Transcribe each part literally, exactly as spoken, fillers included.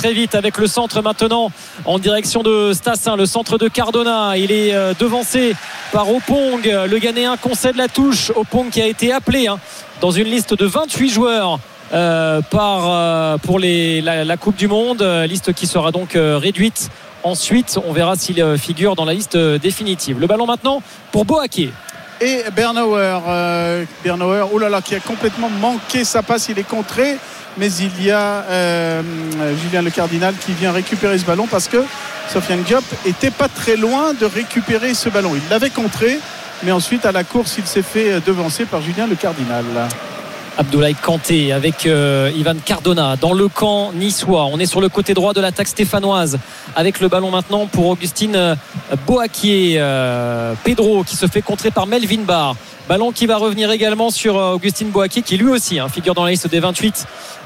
très vite avec le centre maintenant en direction de Stassin, le centre de Cardona. Il est euh, devancé par Opong, le Ghanéen concède la touche. Opong qui a été appelé hein, dans une liste de vingt-huit joueurs euh, par, euh, pour les, la, la Coupe du Monde, liste qui sera donc euh, réduite. Ensuite, on verra s'il figure dans la liste définitive. Le ballon maintenant pour Boaké. Et Bernauer, euh, Bernauer, oh là là, qui a complètement manqué sa passe. Il est contré, mais il y a euh, Julien Le Cardinal qui vient récupérer ce ballon parce que Sofiane Diop était pas très loin de récupérer ce ballon. Il l'avait contré, mais ensuite à la course, il s'est fait devancer par Julien Le Cardinal. Abdoulaye Kanté avec euh, Ivan Cardona dans le camp niçois. On est sur le côté droit de l'attaque stéphanoise avec le ballon maintenant pour Augustine euh, Boaké. euh, Pedro qui se fait contrer par Melvin Barr. Ballon qui va revenir également sur euh, Augustine Boaké qui lui aussi hein, figure dans la liste des vingt-huit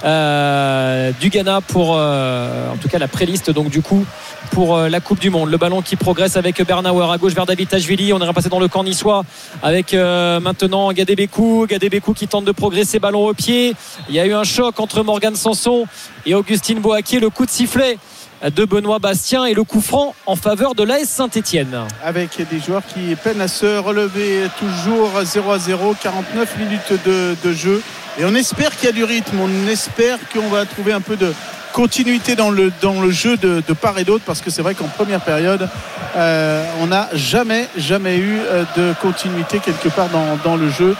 euh, du Ghana pour euh, en tout cas la préliste donc du coup pour euh, la Coupe du Monde. Le ballon qui progresse avec Bernauer à gauche vers Davitashvili. On est repassé dans le camp niçois avec euh, maintenant Gadebékou Gadebékou qui tente de progresser, ballon au pied. Il y a eu un choc entre Morgan Sanson et Augustine Boaké. Le coup de sifflet de Benoît Bastien et le coup franc en faveur de l'A S Saint-Etienne. Avec des joueurs qui peinent à se relever, toujours zéro à zéro, quarante-neuf minutes de, de jeu. Et on espère qu'il y a du rythme, on espère qu'on va trouver un peu de continuité dans le, dans le jeu de, de part et d'autre, parce que c'est vrai qu'en première période, euh, on n'a jamais, jamais eu de continuité quelque part dans, dans le jeu.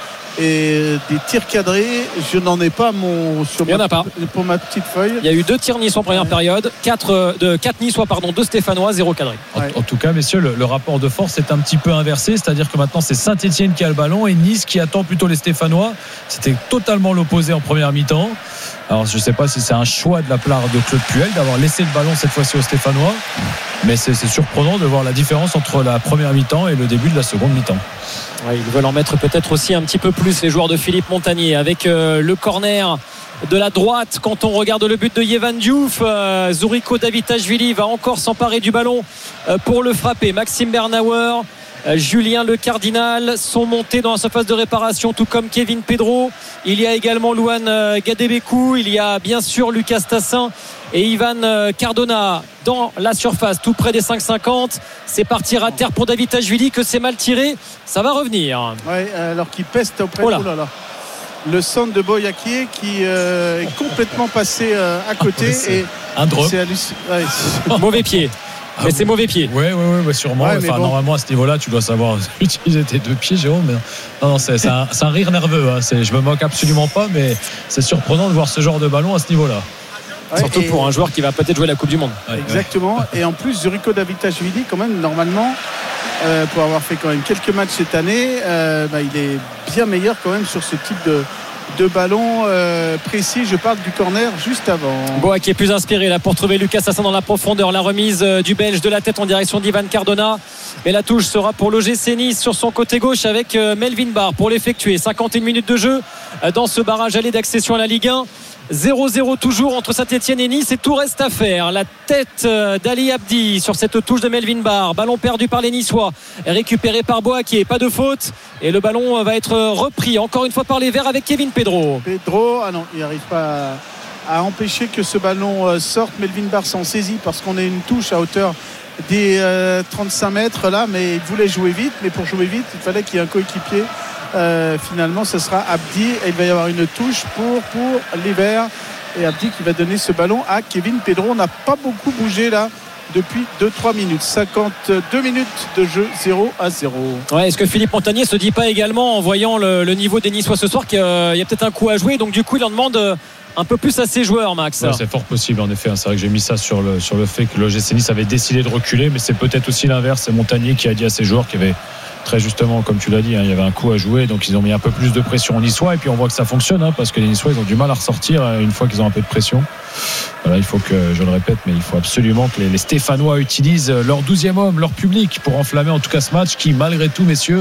Et des tirs cadrés, je n'en ai pas mon, sur Il y en ma, a pas. pour ma petite feuille. Il y a eu deux tirs niçois en première ouais. période, quatre de quatre niçois pardon, deux stéphanois, zéro cadré. Ouais. En, en tout cas, messieurs, le, le rapport de force est un petit peu inversé, c'est-à-dire que maintenant c'est Saint-Etienne qui a le ballon et Nice qui attend plutôt les Stéphanois. C'était totalement l'opposé en première mi-temps. Alors je ne sais pas si c'est un choix de la part de Claude Puel d'avoir laissé le ballon cette fois-ci aux Stéphanois, mais c'est, c'est surprenant de voir la différence entre la première mi-temps et le début de la seconde mi-temps. Ouais, ils veulent en mettre peut-être aussi un petit peu plus les joueurs de Philippe Montagnier avec euh, le corner de la droite. Quand on regarde le but de Yevan Diouf, euh, Zouriko Davitashvili va encore s'emparer du ballon euh, pour le frapper. Maxime Bernauer, euh, Julien Le Cardinal sont montés dans la surface de réparation, tout comme Kevin Pedro. Il y a également Louane euh, Gadebékou, il y a bien sûr Lucas Tassin et Ivan euh, Cardona dans la surface, tout près des cinq cinquante. C'est partir à terre pour Davitashvili, que c'est mal tiré, ça va revenir. Ouais, alors qu'il peste auprès oh là. de oh là là. Le centre de Boyaké qui euh, est complètement passé euh, à côté. Ah, et un drop. C'est halluc... ouais, c'est... Mauvais pied. Ah, mais c'est mauvais pied. Oui, oui, oui, sûrement. Ouais, enfin, bon. Normalement, à ce niveau-là, tu dois savoir utiliser tes deux pieds, Jérôme. Mais non, non, c'est, c'est, un, c'est un rire nerveux. Hein. C'est, je me moque absolument pas, mais c'est surprenant de voir ce genre de ballon à ce niveau-là. Ouais, surtout pour un joueur qui va peut-être jouer la Coupe du Monde. Ouais, exactement. Ouais. Et en plus, Zouriko Davitashvili, quand même, normalement, euh, pour avoir fait quand même quelques matchs cette année, euh, bah, il est bien meilleur quand même sur ce type de, de ballon euh, précis. Je parle du corner juste avant. Boaké est plus inspiré là pour trouver Lucas Tassin dans la profondeur. La remise euh, du Belge de la tête en direction d'Ivan Cardona. Mais la touche sera pour l'O G C Nice sur son côté gauche avec euh, Melvin Barr pour l'effectuer. cinquante et une minutes de jeu euh, dans ce barrage aller d'accession à la Ligue un. zéro zéro toujours entre Saint-Etienne et Nice et tout reste à faire. La tête d'Ali Abdi sur cette touche de Melvin Barr, ballon perdu par les Niçois, récupéré par Boaké, pas de faute et le ballon va être repris encore une fois par les Verts avec Kevin Pedro. Pedro, ah non, il n'arrive pas à, à empêcher que ce ballon sorte. Melvin Barr s'en saisit parce qu'on a une touche à hauteur des euh, trente-cinq mètres là, mais il voulait jouer vite, mais pour jouer vite il fallait qu'il y ait un coéquipier. Euh, finalement ce sera Abdi et il va y avoir une touche pour, pour les Verts et Abdi qui va donner ce ballon à Kevin Pedro. On n'a pas beaucoup bougé là depuis deux trois minutes, cinquante-deux minutes de jeu, zéro à zéro. Ouais, est-ce que Philippe Montagnier se dit pas également en voyant le, le niveau des Niçois ce soir qu'il y a peut-être un coup à jouer, donc du coup il en demande un peu plus à ses joueurs, Max? Ouais, c'est fort possible en effet, c'est vrai que j'ai mis ça sur le, sur le fait que l'O G C Nice avait décidé de reculer, mais c'est peut-être aussi l'inverse, c'est Montagnier qui a dit à ses joueurs qu'il y avait très justement, comme tu l'as dit, hein, il y avait un coup à jouer, donc ils ont mis un peu plus de pression aux Niçois et puis on voit que ça fonctionne hein, parce que les Niçois ils ont du mal à ressortir une fois qu'ils ont un peu de pression. Voilà, il faut que, je le répète, mais il faut absolument que les, les Stéphanois utilisent leur douzième homme, leur public pour enflammer en tout cas ce match qui malgré tout, messieurs,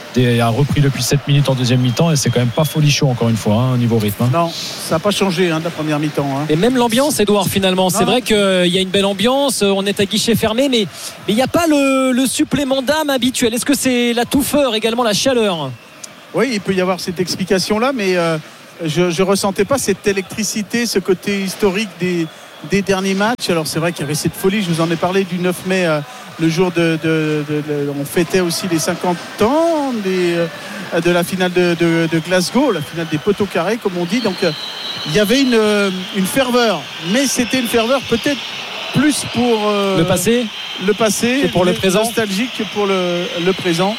a repris depuis sept minutes en deuxième mi-temps et c'est quand même pas folichon encore une fois hein, au niveau rythme. Hein. Non, ça n'a pas changé hein, de la première mi-temps. Hein. Et même l'ambiance, Edouard, finalement. Non. C'est vrai qu'il y a une belle ambiance, on est à guichet fermé, mais il n'y a pas le, le supplément d'âme habituel. Est-ce que c'est la touffeur, également la chaleur? Oui, il peut y avoir cette explication-là, mais euh, je ne ressentais pas cette électricité, ce côté historique des, des derniers matchs. Alors c'est vrai qu'il y avait cette folie, je vous en ai parlé du neuf mai, euh, le jour de, de, de, de on fêtait aussi les cinquante ans des, euh, de la finale de, de, de Glasgow, la finale des poteaux carrés comme on dit. Donc euh, il y avait une, une ferveur, mais c'était une ferveur peut-être plus pour euh, le passé le passé que pour le présent, nostalgique que pour le, le présent.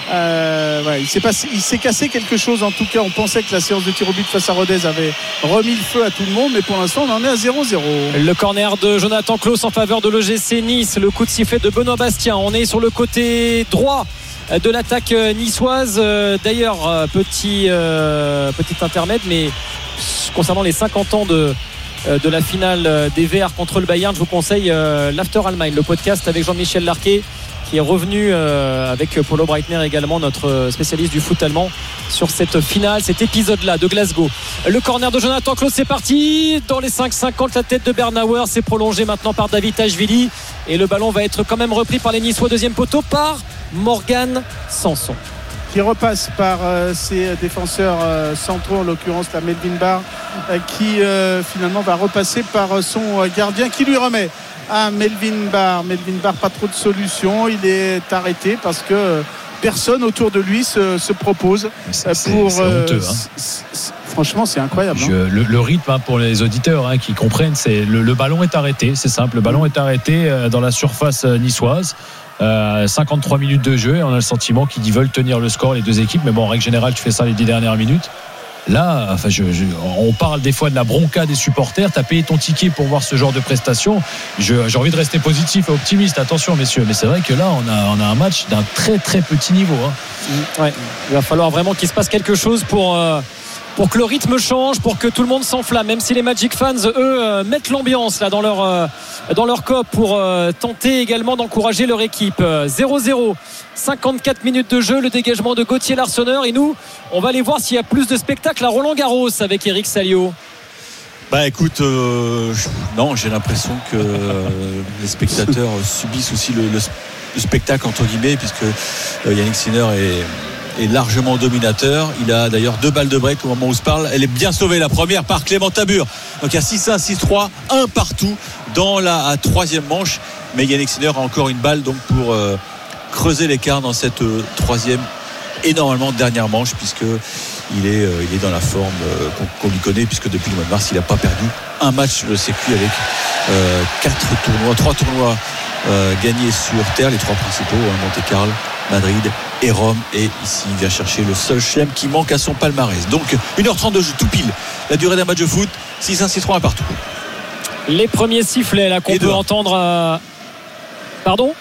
Euh, ouais, il, s'est passé, il s'est cassé quelque chose. En tout cas, on pensait que la séance de tir au but face à Rodez avait remis le feu à tout le monde, mais pour l'instant on en est à zéro zéro. Le corner de Jonathan Clauss en faveur de l'O G C Nice, le coup de sifflet de Benoît Bastien. On est sur le côté droit de l'attaque niçoise. D'ailleurs, petit, euh, petit intermède, mais concernant les cinquante ans de de la finale des Verts contre le Bayern, je vous conseille euh, l'After Allemagne, le podcast avec Jean-Michel Larquet, qui est revenu euh, avec Paulo Breitner également, notre spécialiste du foot allemand, sur cette finale, cet épisode-là de Glasgow. Le corner de Jonathan Clauss, c'est parti dans les cinq cinquante, la tête de Bernauer, c'est prolongé maintenant par Davitashvili et le ballon va être quand même repris par les Niçois, deuxième poteau par Morgan Sanson, qui repasse par euh, ses défenseurs euh, centraux, en l'occurrence la Melvin Barr, euh, qui euh, finalement va repasser par son euh, gardien qui lui remet à Melvin Barr. Melvin Barr, pas trop de solutions, il est arrêté parce que euh, personne autour de lui se, se propose c'est, c'est, pour. C'est honteux, hein. c'est, c'est, franchement, c'est incroyable. Je, hein. le, le rythme, hein, pour les auditeurs hein, qui comprennent, c'est le, le ballon est arrêté, c'est simple, le ballon est arrêté euh, dans la surface euh, niçoise. Euh, cinquante-trois minutes de jeu et on a le sentiment qu'ils veulent tenir le score, les deux équipes, mais bon, en règle générale tu fais ça les dix dernières minutes. Là, enfin, je, je, on parle des fois de la bronca des supporters. Tu as payé ton ticket pour voir ce genre de prestation. Je, j'ai envie de rester positif et optimiste, attention messieurs, mais c'est vrai que là on a, on a un match d'un très très petit niveau, hein. Ouais, il va falloir vraiment qu'il se passe quelque chose pour euh... pour que le rythme change, pour que tout le monde s'enflamme, même si les Magic fans eux euh, mettent l'ambiance là dans leur euh, dans leur cop pour euh, tenter également d'encourager leur équipe. euh, zéro zéro, cinquante-quatre minutes de jeu, le dégagement de Gauthier Larsonneur, et nous on va aller voir s'il y a plus de spectacles à Roland-Garros avec Eric Salio. Bah écoute, euh, non, j'ai l'impression que euh, les spectateurs subissent aussi le, le, le spectacle entre guillemets, puisque euh, Yannick Sinner est est largement dominateur. Il a d'ailleurs deux balles de break au moment où on se parle. Elle est bien sauvée, la première par Clément Tabur. Donc il y a six un, six trois, un partout dans la troisième manche. Mais Yannick Sinner a encore une balle donc pour euh, creuser l'écart dans cette euh, troisième et normalement dernière manche, puisque il est, euh, il est dans la forme euh, qu'on, qu'on lui connaît, puisque depuis le mois de mars il n'a pas perdu un match de circuit avec euh, quatre tournois, trois tournois euh, gagnés sur terre, les trois principaux, hein, Monte-Carlo, Madrid et Rome, et ici il vient chercher le seul chelem qui manque à son palmarès. Donc une heure trente de jeu, tout pile la durée d'un match de foot. Six un, six trois, un partout. Les premiers sifflets là qu'on et peut deux. entendre euh... pardon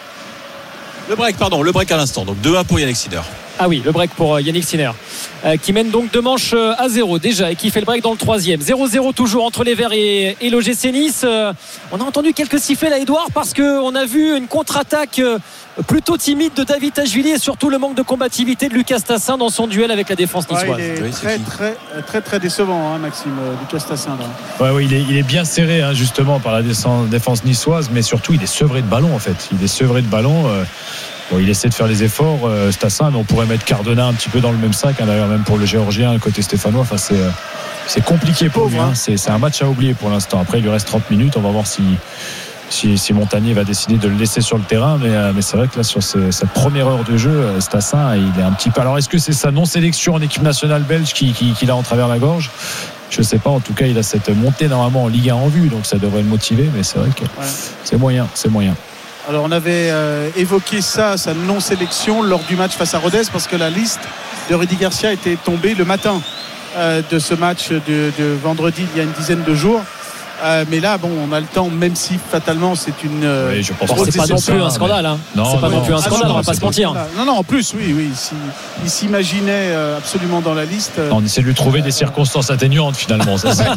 le break pardon le break à l'instant, donc deux un pour Yannick Sinner. Ah oui, le break pour Yannick Sinner, euh, qui mène donc deux manches à zéro déjà et qui fait le break dans le troisième. zéro zéro toujours entre les Verts et, et l'O G C Nice. Euh, on a entendu quelques sifflets là, Edouard, parce qu'on a vu une contre-attaque euh, plutôt timide de Davitashvili et surtout le manque de combativité de Lucas Tassin dans son duel avec la défense niçoise. Ouais, il est oui, très, très, très très décevant, hein, Maxime, euh, Lucas Tassin là. Ouais, oui, il est, il est bien serré hein, justement par la défense niçoise, mais surtout il est sevré de ballon en fait. Il est sevré de ballon. Euh... Bon, il essaie de faire les efforts, euh, Stassin, mais on pourrait mettre Cardona un petit peu dans le même sac, hein, d'ailleurs même pour le Géorgien, le côté stéphanois. Enfin, c'est, euh, c'est compliqué pour lui. Hein. C'est, c'est un match à oublier pour l'instant. Après, il lui reste trente minutes. On va voir si, si, si Montagnier va décider de le laisser sur le terrain. Mais, euh, mais c'est vrai que là, sur ce, cette première heure de jeu, Stassin, il est un petit peu. Alors, est-ce que c'est sa non-sélection en équipe nationale belge qui, qui, qui l'a en travers la gorge ? Je ne sais pas. En tout cas, il a cette montée normalement en Ligue un en vue, donc ça devrait le motiver. Mais c'est vrai que ouais. c'est moyen, c'est moyen. Alors on avait euh, évoqué ça, sa non-sélection lors du match face à Rodez, parce que la liste de Rudy Garcia était tombée le matin euh, de ce match de, de vendredi, il y a une dizaine de jours. Euh, mais là, bon, on a le temps, même si fatalement c'est une. Euh, oui, je pense bon, c'est pas non plus un scandale. Hein. Non, c'est pas non, non plus un scandale, ah, non, on va pas se mentir. Non, non, en plus, oui, oui. Si, il s'imaginait euh, absolument dans la liste. Euh, on essaie de lui trouver euh, des circonstances atténuantes finalement. Ça, c'est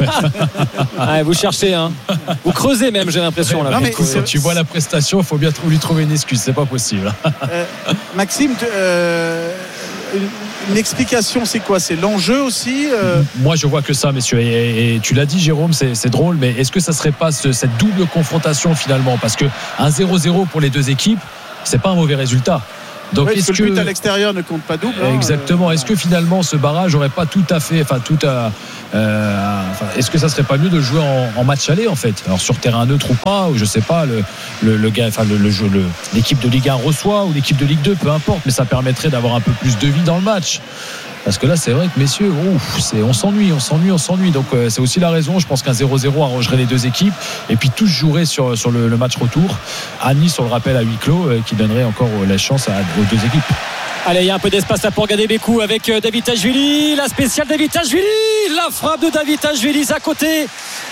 ah, vous cherchez, hein. Vous creusez même, j'ai l'impression. Là, non, mais quand tu vois la prestation, il faut bien lui trouver une excuse. C'est pas possible. euh, Maxime, euh, une, une explication, c'est quoi ? C'est l'enjeu aussi euh... Moi, je vois que ça, messieurs. Et, et tu l'as dit, Jérôme, c'est, c'est drôle, mais est-ce que ça serait pas ce, cette double confrontation finalement ? Parce que un zéro zéro pour les deux équipes, c'est pas un mauvais résultat. Donc ouais, est-ce que le but à l'extérieur ne compte pas double. Exactement. Hein, est-ce que finalement ce barrage n'aurait pas tout à fait, enfin tout à, euh, enfin, est-ce que ça serait pas mieux de jouer en, en match aller en fait, alors sur terrain neutre ou pas, ou je sais pas, le, le, le gars, enfin le, le jeu, le, l'équipe de Ligue un reçoit ou l'équipe de Ligue deux, peu importe, mais ça permettrait d'avoir un peu plus de vie dans le match. Parce que là, c'est vrai que messieurs, ouf, c'est, on s'ennuie, on s'ennuie, on s'ennuie. Donc euh, c'est aussi la raison. Je pense qu'un zéro zéro arrangerait les deux équipes. Et puis tous joueraient sur, sur le, le match retour. À Nice, on le rappelle, à huis clos, euh, qui donnerait encore la chance à, aux deux équipes. Allez, il y a un peu d'espace là pour garder Bécou avec David Tajvili, la spéciale David Tajvili, la frappe de David Tajvili à côté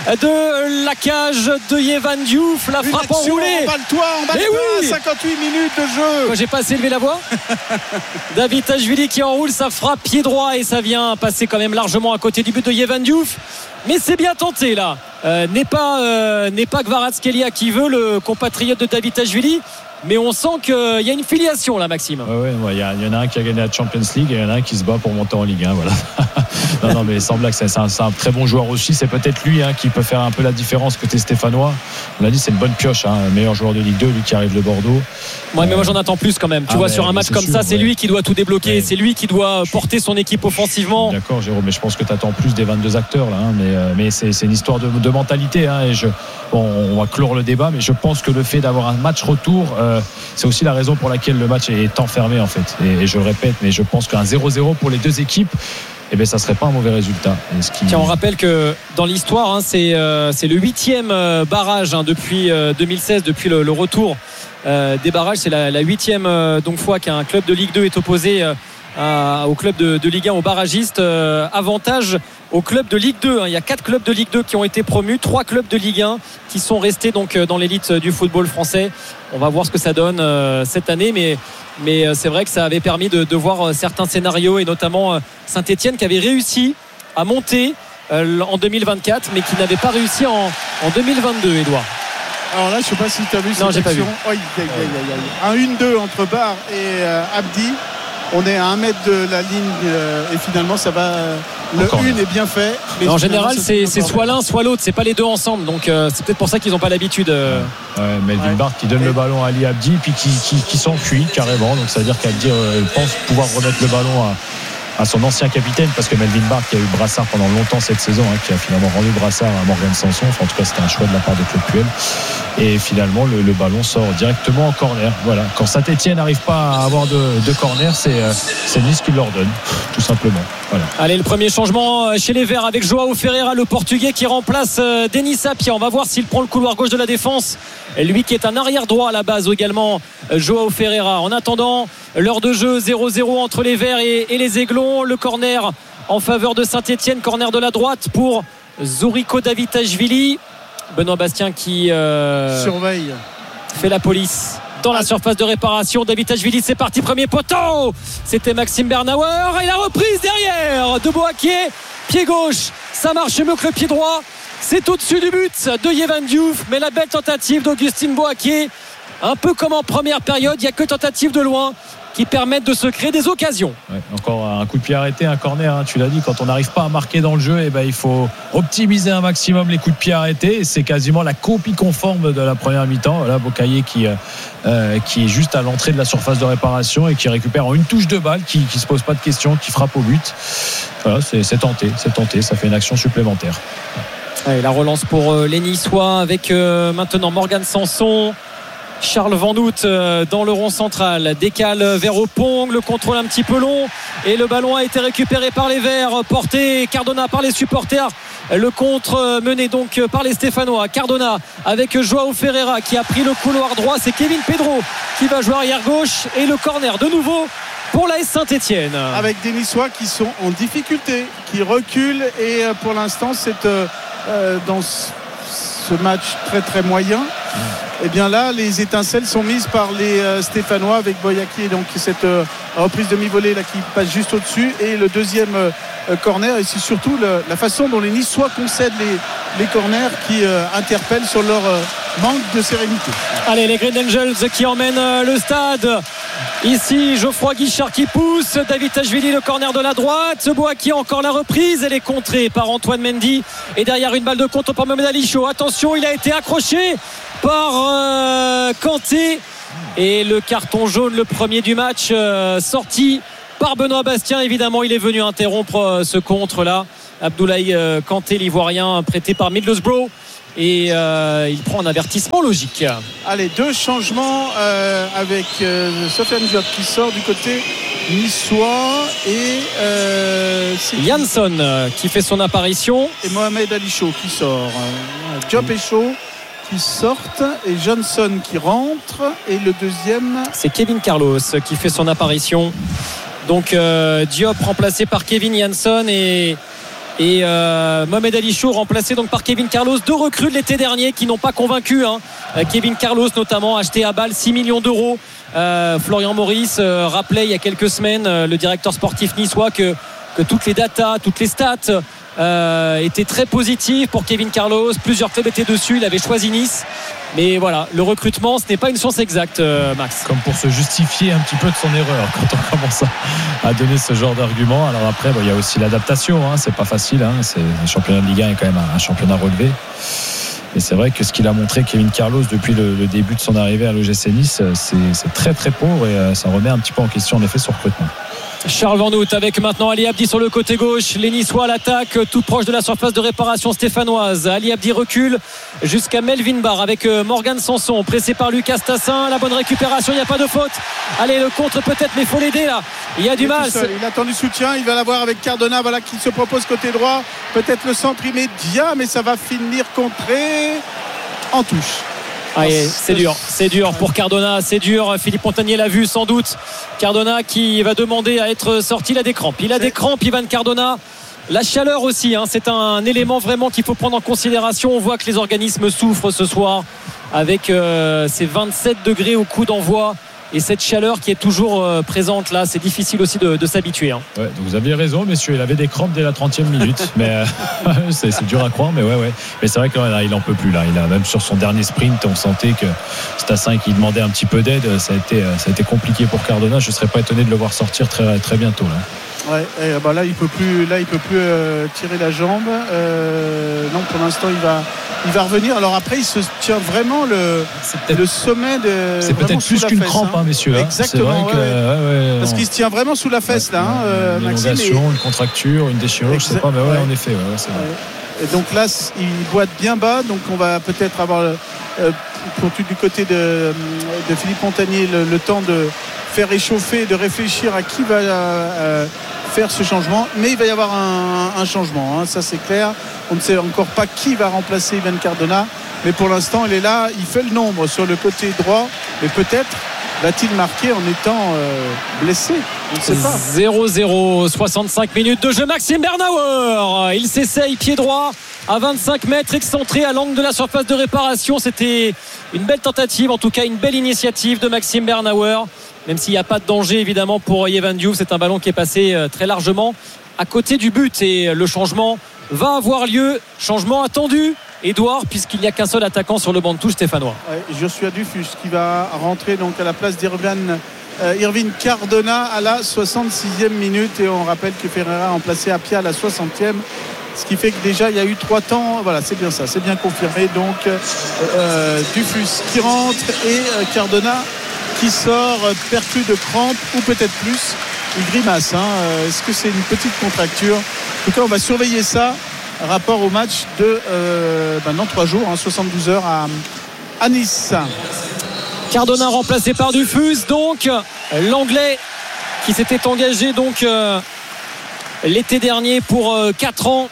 de la cage de Yehvan Diouf, la frappe enroulée. En balle-toi, en balle-toi, oui, cinquante-huit minutes de jeu. Moi, j'ai pas assez élevé la voix. David Tajvili qui enroule sa frappe pied droit et ça vient passer quand même largement à côté du but de Yehvan Diouf. Mais c'est bien tenté là. Euh, n'est pas euh, n'est pas Kvaratskhelia qui veut, le compatriote de David Tajvili. Mais on sent qu'il y a une filiation là, Maxime. Ouais, ouais, il y, y en a un qui a gagné la Champions League et il y en a un qui se bat pour monter en Ligue un. Voilà. non, non, mais sans blague, c'est, c'est, un, c'est un très bon joueur aussi. C'est peut-être lui hein, qui peut faire un peu la différence côté stéphanois. On l'a dit, c'est une bonne pioche, hein, meilleur joueur de Ligue deux, lui qui arrive de Bordeaux. Ouais, mais moi j'en attends plus quand même. Tu ah, vois, mais, sur un match comme sûr, ça, c'est ouais. lui qui doit tout débloquer. Ouais. C'est lui qui doit porter son équipe offensivement. D'accord, Jérôme, mais je pense que tu attends plus des vingt-deux acteurs là. Hein, mais euh, mais c'est, c'est une histoire de, de mentalité. Hein, et je, bon, on va clore le débat, mais je pense que le fait d'avoir un match retour, euh, c'est aussi la raison pour laquelle le match est enfermé en fait. Et, et je le répète, mais je pense qu'un zéro zéro pour les deux équipes, eh bien, ça serait pas un mauvais résultat. Ce qui... Tiens, on rappelle que dans l'histoire, hein, c'est, euh, c'est le huitième euh, barrage hein, depuis euh, deux mille seize, depuis le, le retour euh, des barrages. C'est la, la huitième euh, donc, fois qu'un club de Ligue deux est opposé euh, à, au club de, de Ligue un, aux barragistes. Euh, avantage au club de Ligue deux. Hein. Il y a quatre clubs de Ligue deux qui ont été promus, trois clubs de Ligue un qui sont restés donc dans l'élite du football français. On va voir ce que ça donne euh, cette année, mais mais c'est vrai que ça avait permis de, de voir certains scénarios et notamment Saint-Etienne qui avait réussi à monter euh, en deux mille vingt-quatre, mais qui n'avait pas réussi en, en deux mille vingt-deux, Edouard. Alors là, je ne sais pas si tu as vu cette non, j'ai action. pas vu. Oh, un un deux entre Barre et euh, Abdi. On est à un mètre de la ligne euh, et finalement ça va. Le encore une est bien fait. Mais en général, c'est, c'est soit l'un, soit l'autre. C'est pas les deux ensemble. Donc euh, c'est peut-être pour ça qu'ils n'ont pas l'habitude. Euh... Ouais, Melvin ouais. Barth qui donne ouais. le ballon à Ali Abdi, puis qui, qui, qui s'enfuit carrément. Donc ça veut dire qu'Abdi euh, pense pouvoir remettre le ballon à, à son ancien capitaine, parce que Melvin Barth qui a eu Brassard pendant longtemps cette saison, hein, qui a finalement rendu Brassard à Morgan Sanson. Enfin, en tout cas, c'était un choix de la part de Claude Puel. Et finalement, le, le ballon sort directement en corner. Voilà. Quand Saint-Etienne n'arrive pas à avoir de, de corner, c'est, euh, c'est Nice qui leur donne, tout simplement. Voilà. Allez, le premier changement chez les Verts avec Joao Ferreira, le Portugais qui remplace euh, Denis Sapia. On va voir s'il prend le couloir gauche de la défense. Et lui qui est un arrière droit à la base également, euh, Joao Ferreira. En attendant, l'heure de jeu zéro zéro entre les Verts et, et les Aiglons. Le corner en faveur de Saint-Etienne, corner de la droite pour Zoriko Davitashvili. Benoît Bastien qui euh, surveille, fait la police dans la surface de réparation. Davitashvili, c'est parti, premier poteau. C'était Maxime Bernauer et la reprise derrière de Boakier, pied gauche, ça marche mieux que le pied droit. C'est au-dessus du but de Yehvan Diouf, mais la belle tentative d'Augustine Boakier, un peu comme en première période, il n'y a que tentative de loin qui permettent de se créer des occasions. Ouais, encore un coup de pied arrêté, un corner, hein, tu l'as dit, quand on n'arrive pas à marquer dans le jeu, eh ben, il faut optimiser un maximum les coups de pied arrêtés, et c'est quasiment la copie conforme de la première mi-temps. Voilà, Boakier qui, euh, qui est juste à l'entrée de la surface de réparation et qui récupère en une touche de balle, qui ne se pose pas de questions, qui frappe au but. Voilà, c'est, c'est tenté, c'est tenté, ça fait une action supplémentaire. Ouais, la relance pour euh, les Niçois avec euh, maintenant Morgan Sanson, Charles Van Hout dans le rond central, décale vers Opong, le contrôle un petit peu long et le ballon a été récupéré par les Verts, porté Cardona par les supporters, le contre mené donc par les Stéphanois. Cardona avec Joao Ferreira qui a pris le couloir droit, c'est Kevin Pedro qui va jouer arrière gauche et le corner de nouveau pour l'A S Saint-Etienne. Avec des Niçois qui sont en difficulté, qui reculent et pour l'instant c'est euh, dans ce match très très moyen. Et eh bien là, les étincelles sont mises par les euh, Stéphanois avec Boakier, donc cette euh, reprise demi-volée là qui passe juste au-dessus et le deuxième euh, corner. Et c'est surtout le, la façon dont les Niçois concèdent les, les corners qui euh, interpellent sur leur euh, manque de sérénité. Allez, les Green Angels qui emmènent euh, le stade. Ici, Geoffroy Guichard qui pousse, Davitashvili le corner de la droite, Boakier encore la reprise, elle est contrée par Antoine Mendy et derrière une balle de contre pour Mohamed Ali Chaud. Attention, il a été accroché par euh, Kanté Et le carton jaune, le premier du match, euh, sorti par Benoît Bastien. Évidemment, il est venu interrompre euh, ce contre-là. Abdoulaye euh, Kanté, l'Ivoirien, prêté par Middlesbrough. Et euh, il prend un avertissement logique. Allez, deux changements euh, avec euh, Sofiane Diop qui sort du côté niçois et euh, Jansson euh, qui fait son apparition. Et Mohamed Ali Chaud qui sort. Euh, Diop et Chaud qui sortent et Johnson qui rentre. Et le deuxième, c'est Kevin Carlos qui fait son apparition. Donc euh, Diop remplacé par Kevin Jansson et Et euh, Mohamed Ali Chaud remplacé donc par Kevin Carlos, deux recrues de l'été dernier qui n'ont pas convaincu hein. Kevin Carlos notamment, acheté à balle six millions d'euros. euh, Florian Maurice euh, rappelait il y a quelques semaines, euh, le directeur sportif niçois, que, que toutes les datas, toutes les stats euh, étaient très positives pour Kevin Carlos. Plusieurs clubs étaient dessus, il avait choisi Nice. Mais voilà, le recrutement, ce n'est pas une science exacte, euh, Max. Comme pour se justifier un petit peu de son erreur quand on commence à, à donner ce genre d'argument. Alors après, bon, il y a aussi l'adaptation, hein, c'est pas facile. Hein, c'est, le championnat de Ligue un est quand même un, un championnat relevé. Et c'est vrai que ce qu'il a montré Kevin Carlos depuis le, le début de son arrivée à l'O G C Nice, c'est, c'est très très pauvre et euh, ça remet un petit peu en question en effet son recrutement. Charles Van Hout avec maintenant Ali Abdi sur le côté gauche. Les Niçois à l'attaque, tout proche de la surface de réparation stéphanoise. Ali Abdi recule jusqu'à Melvin Barr avec Morgan Sanson, pressé par Lucas Tassin. La bonne récupération, il n'y a pas de faute. Allez, le contre peut-être, mais il faut l'aider là. Il y a du mal. Il attend du soutien, il va l'avoir avec Cardona, voilà, qui se propose côté droit. Peut-être le centre immédiat, mais ça va finir contré en touche. Ah, c'est dur, c'est dur pour Cardona, c'est dur. Philippe Montagnier l'a vu sans doute. Cardona qui va demander à être sorti, il a des crampes. Il a des crampes, Ivan Cardona. La chaleur aussi, hein, c'est un élément vraiment qu'il faut prendre en considération. On voit que les organismes souffrent ce soir avec euh, ces vingt-sept degrés au coup d'envoi. Et cette chaleur qui est toujours euh, présente là, c'est difficile aussi de, de s'habituer. Hein. Ouais, donc vous aviez raison, messieurs. Il avait des crampes dès la trentième minute, mais euh, c'est, c'est dur à croire. Mais ouais, ouais. Mais c'est vrai qu'il en peut plus là. Il a même sur son dernier sprint, on sentait que Stassin qui demandait un petit peu d'aide, ça a été, ça a été compliqué pour Cardona. Je ne serais pas étonné de le voir sortir très, très bientôt là. Ouais, et bah là il peut plus, là il peut plus euh, tirer la jambe. Euh, non, pour l'instant il va, il va revenir. Alors après il se tient vraiment le, le sommet de. C'est peut-être plus qu'une fesse, crampe, hein, messieurs. Exactement. C'est vrai que, ouais, ouais. Ouais, Parce qu'il se tient vraiment sous la fesse ouais, là, hein, euh, une Maxime. Élongation, et... une contracture, une déchirure, Exact... je sais pas, mais ouais, ouais. en effet, ouais, c'est vrai. Ouais. Et donc là il boite bien bas, donc on va peut-être avoir euh, pour du côté de, de Philippe Montagnier le, le temps de faire réchauffer, de réfléchir à qui va euh, faire ce changement, mais il va y avoir un, un changement, hein, ça c'est clair. On ne sait encore pas qui va remplacer Ivan Cardona, mais pour l'instant il est là, il fait le nombre sur le côté droit, mais peut-être va-t-il marquer en étant euh, blessé, on ne sait pas. zéro zéro, soixante-cinq minutes de jeu. Maxime Bernauer, il s'essaye pied droit à vingt-cinq mètres, excentré à l'angle de la surface de réparation. C'était une belle tentative, en tout cas une belle initiative de Maxime Bernauer, même s'il n'y a pas de danger évidemment pour Yevan Diouf. C'est un ballon qui est passé très largement à côté du but et le changement va avoir lieu, changement attendu, Edouard, puisqu'il n'y a qu'un seul attaquant sur le banc de touche stéphanois. Ouais, Joshua Dufus qui va rentrer donc à la place d'Irvine euh, Irvine Cardona à la soixante-sixième minute, et on rappelle que Ferreira a remplacé Apia à la soixantième, ce qui fait que déjà il y a eu trois temps. Voilà, c'est bien ça, c'est bien confirmé. Donc euh, Dufus qui rentre et euh, Cardona qui sort, euh, perclus de crampes ou peut-être plus. Il grimace, hein. euh, est-ce que c'est une petite contracture? En tout cas on va surveiller ça, rapport au match de euh, ben non, trois jours, hein, soixante-douze heures à, à Nice. Cardona remplacé par Dufus, donc l'anglais qui s'était engagé donc euh, l'été dernier pour euh, quatre ans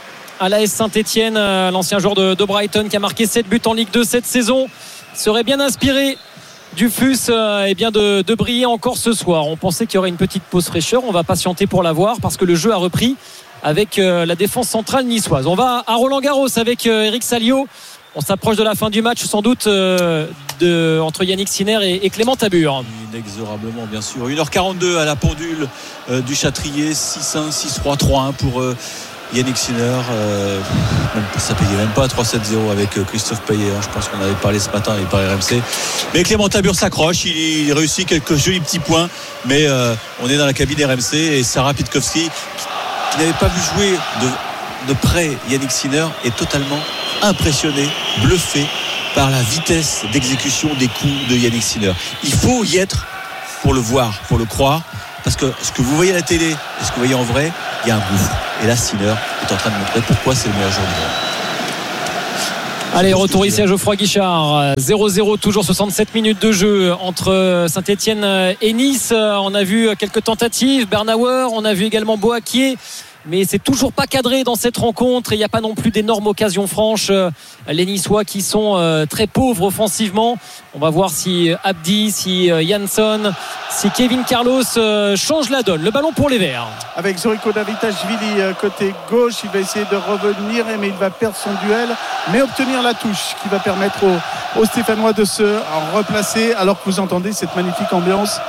à l'A S Saint-Etienne, euh, l'ancien joueur de, de Brighton qui a marqué sept buts en Ligue deux cette saison, serait bien inspiré Dufus euh, eh bien de, de briller encore ce soir. On pensait qu'il y aurait une petite pause fraîcheur, on va patienter pour la voir parce que le jeu a repris avec euh, la défense centrale niçoise. On va à Roland-Garros avec euh, Eric Salio. On s'approche de la fin du match sans doute euh, de, entre Yannick Sinner et, et Clément Tabur. Inexorablement bien sûr. une heure quarante-deux à la pendule euh, du Châtrier. six un, six trois, trois un pour euh, Yannick Sinner. Euh, ça payait même pas trois sept zéro avec euh, Christophe Payet. Hein. Je pense qu'on avait parlé ce matin avec par R M C. Mais Clément Tabur s'accroche. Il, il réussit quelques jolis petits points. Mais euh, on est dans la cabine R M C et Sarah Pitkowski, qui n'avait pas vu jouer de, de près Yannick Sinner, est totalement impressionné, bluffé par la vitesse d'exécution des coups de Yannick Sinner. Il faut y être pour le voir, pour le croire, parce que ce que vous voyez à la télé et ce que vous voyez en vrai, il y a un gouffre. Et là, Sinner est en train de montrer pourquoi c'est le meilleur joueur du monde. Allez, retour ici à Geoffroy Guichard. zéro zéro, toujours soixante-sept minutes de jeu entre Saint-Etienne et Nice. On a vu quelques tentatives, Bernauer, on a vu également Boakier, mais c'est toujours pas cadré dans cette rencontre et il n'y a pas non plus d'énormes occasions franches. Les Niçois qui sont très pauvres offensivement. On va voir si Abdi, si Jansson, si Kevin Carlos change la donne. Le ballon pour les Verts. Avec Zoriko Davitashvili côté gauche, il va essayer de revenir, mais il va perdre son duel, mais obtenir la touche qui va permettre aux, aux Stéphanois de se replacer, alors que vous entendez cette magnifique ambiance.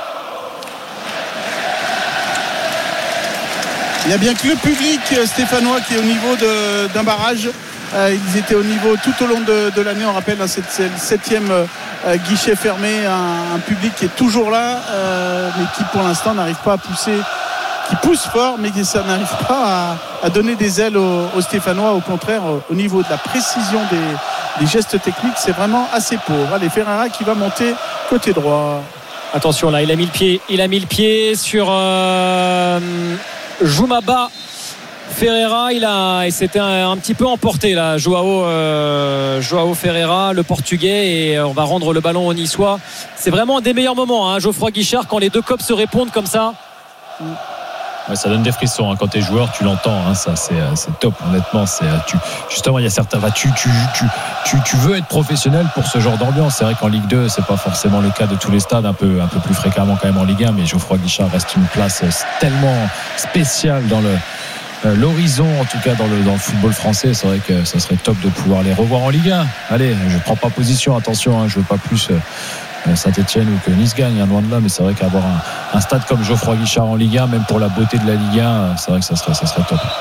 Il y a bien que le public stéphanois qui est au niveau de, d'un barrage. Euh, ils étaient au niveau tout au long de, de l'année. On rappelle, hein, c'est, c'est le septième euh, guichet fermé. Un, un public qui est toujours là, euh, mais qui pour l'instant n'arrive pas à pousser, qui pousse fort, mais qui, ça n'arrive pas à, à donner des ailes aux, aux Stéphanois. Au contraire, au niveau de la précision des, des gestes techniques, c'est vraiment assez pauvre. Allez, Ferreira qui va monter côté droit. Attention là, il a mis le pied, il a mis le pied sur euh, Joumaba Ferreira. Il a, et c'était un, un petit peu emporté là, Joao, euh, Joao Ferreira, le Portugais, et on va rendre le ballon aux Niçois. C'est vraiment un des meilleurs moments, hein, Geoffroy Guichard, quand les deux cops se répondent comme ça. Ouais, ça donne des frissons, hein. Quand t'es joueur, tu l'entends, hein. Ça c'est, c'est top, honnêtement. C'est, tu, justement, il y a certains, bah, tu, tu, tu, tu, tu veux être professionnel pour ce genre d'ambiance. C'est vrai qu'en Ligue deux, c'est pas forcément le cas de tous les stades, un peu, un peu plus fréquemment quand même en Ligue un, mais Geoffroy Guichard reste une place tellement spéciale dans le euh, l'horizon, en tout cas dans le, dans le football français. C'est vrai que ça serait top de pouvoir les revoir en Ligue un. Allez, je prends pas position, attention, hein, je veux pas plus euh, Saint-Etienne ou que Nice gagne, hein, loin de là, mais c'est vrai qu'avoir un, un stade comme Geoffroy Guichard en Ligue un, même pour la beauté de la Ligue un, c'est vrai que ça serait, ça serait top.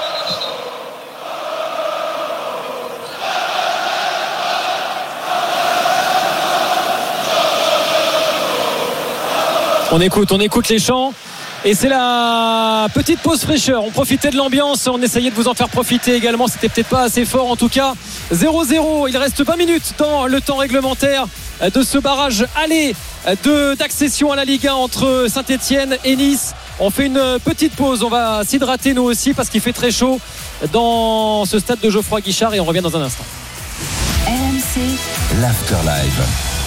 On écoute, on écoute les chants. Et c'est la petite pause fraîcheur. On profitait de l'ambiance, on essayait de vous en faire profiter également. C'était peut-être pas assez fort en tout cas. zéro zéro, il reste vingt minutes dans le temps réglementaire de ce barrage aller de, d'accession à la Ligue un entre Saint-Etienne et Nice. On fait une petite pause, on va s'hydrater nous aussi parce qu'il fait très chaud dans ce stade de Geoffroy Guichard et on revient dans un instant. R M C, l'Afterlive.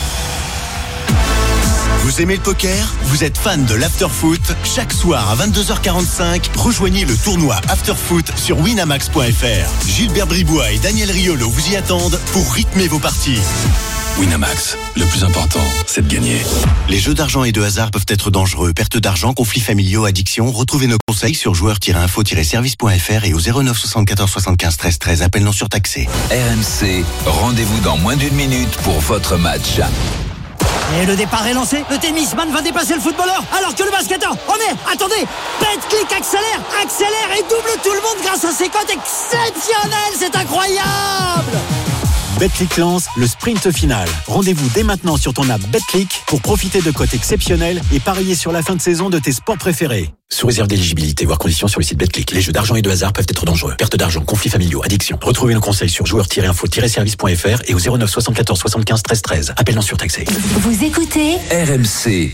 Vous aimez le poker ? Vous êtes fan de l'Afterfoot ? Chaque soir à vingt-deux heures quarante-cinq, rejoignez le tournoi Afterfoot sur winamax point f r. Gilbert Bribois et Daniel Riolo vous y attendent pour rythmer vos parties. Winamax, le plus important, c'est de gagner. Les jeux d'argent et de hasard peuvent être dangereux. Perte d'argent, conflits familiaux, addiction. Retrouvez nos conseils sur joueurs tiret info tiret service point f r et au zéro neuf soixante-quatorze soixante-quinze treize treize. Appel non surtaxé. R M C, rendez-vous dans moins d'une minute pour votre match. Et le départ est lancé, le tennisman va dépasser le footballeur alors que le basketteur, oh mais attendez, Betclic accélère, accélère et double tout le monde grâce à ses cotes exceptionnelles, c'est incroyable. Betclic lance le sprint final. Rendez-vous dès maintenant sur ton app Betclic pour profiter de cotes exceptionnelles et parier sur la fin de saison de tes sports préférés. Sous réserve d'éligibilité, voire conditions sur le site Betclic. Les jeux d'argent et de hasard peuvent être dangereux. Perte d'argent, conflits familiaux, addiction. Retrouvez nos conseils sur joueurs tiret info tiret service point f r et au zéro neuf soixante-quatorze soixante-quinze treize treize. Appel non surtaxé. Vous écoutez R M C.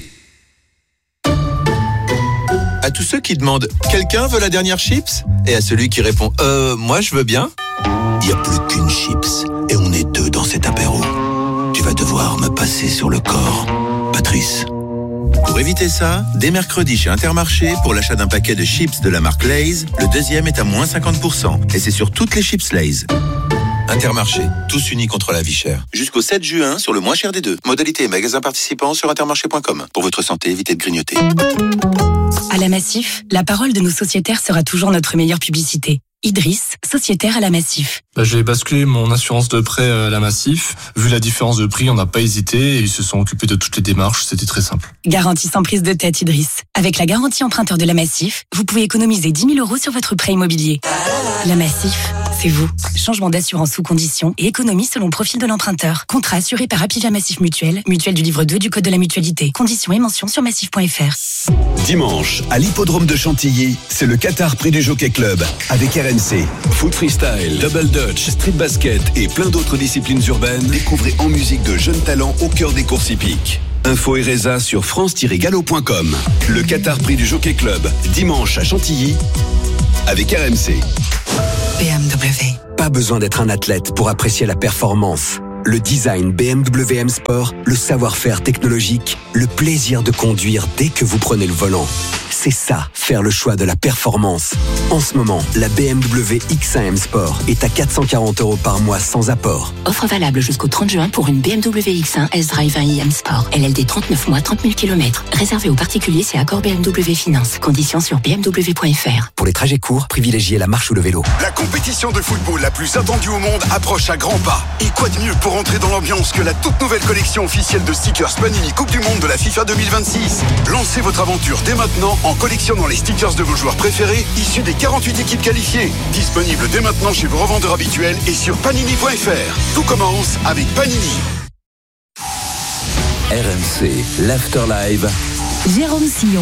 À tous ceux qui demandent « Quelqu'un veut la dernière chips ?» et à celui qui répond « Euh, moi je veux bien ?» Il n'y a plus qu'une chips et on est deux dans cet apéro. Tu vas devoir me passer sur le corps, Patrice. Pour éviter ça, dès mercredi chez Intermarché, pour l'achat d'un paquet de chips de la marque Lay's, le deuxième est à moins cinquante pour cent. Et c'est sur toutes les chips Lay's. Intermarché, tous unis contre la vie chère. Jusqu'au sept juin, sur le moins cher des deux. Modalité et magasin participants sur intermarché point com. Pour votre santé, évitez de grignoter. À la Massif, la parole de nos sociétaires sera toujours notre meilleure publicité. Idriss, sociétaire à la Massif. Bah, j'ai basculé mon assurance de prêt à la Massif. Vu la différence de prix, on n'a pas hésité et ils se sont occupés de toutes les démarches. C'était très simple. Garantie sans prise de tête, Idriss. Avec la garantie emprunteur de la Massif, vous pouvez économiser dix mille euros sur votre prêt immobilier. La Massif, c'est vous. Changement d'assurance sous condition et économie selon profil de l'emprunteur. Contrat assuré par Apivia Massif Mutuel, mutuelle du livre deux du Code de la mutualité. Conditions et mentions sur massif point f r. Dimanche, à l'hippodrome de Chantilly, c'est le Qatar Prix du Jockey Club avec R M C. Foot freestyle, double dutch, street basket et plein d'autres disciplines urbaines. Découvrez en musique de jeunes talents au cœur des courses hippiques. Info et résa sur france tiret galop point com. Le Qatar Prix du Jockey Club, dimanche à Chantilly avec R M C. B M W. Pas besoin d'être un athlète pour apprécier la performance. Le design B M W M Sport, le savoir-faire technologique, le plaisir de conduire dès que vous prenez le volant. C'est ça, faire le choix de la performance. En ce moment, la B M W X un M Sport est à quatre cent quarante euros par mois sans apport. Offre valable jusqu'au trente juin pour une B M W X un S-Drive un i M Sport. L L D trente-neuf mois, trente mille kilomètres. Réservé aux particuliers, c'est accord B M W Finance. Conditions sur b m w point f r. Pour les trajets courts, privilégiez la marche ou le vélo. La compétition de football la plus attendue au monde approche à grands pas. Et quoi de mieux pour entrer dans l'ambiance que la toute nouvelle collection officielle de stickers Panini Coupe du Monde de la FIFA deux mille vingt-six. Lancez votre aventure dès maintenant en collectionnant les stickers de vos joueurs préférés issus des quarante-huit équipes qualifiées. Disponible dès maintenant chez vos revendeurs habituels et sur panini point f r. Tout commence avec Panini. R M C, l'Afterlive. Jérôme Sillon.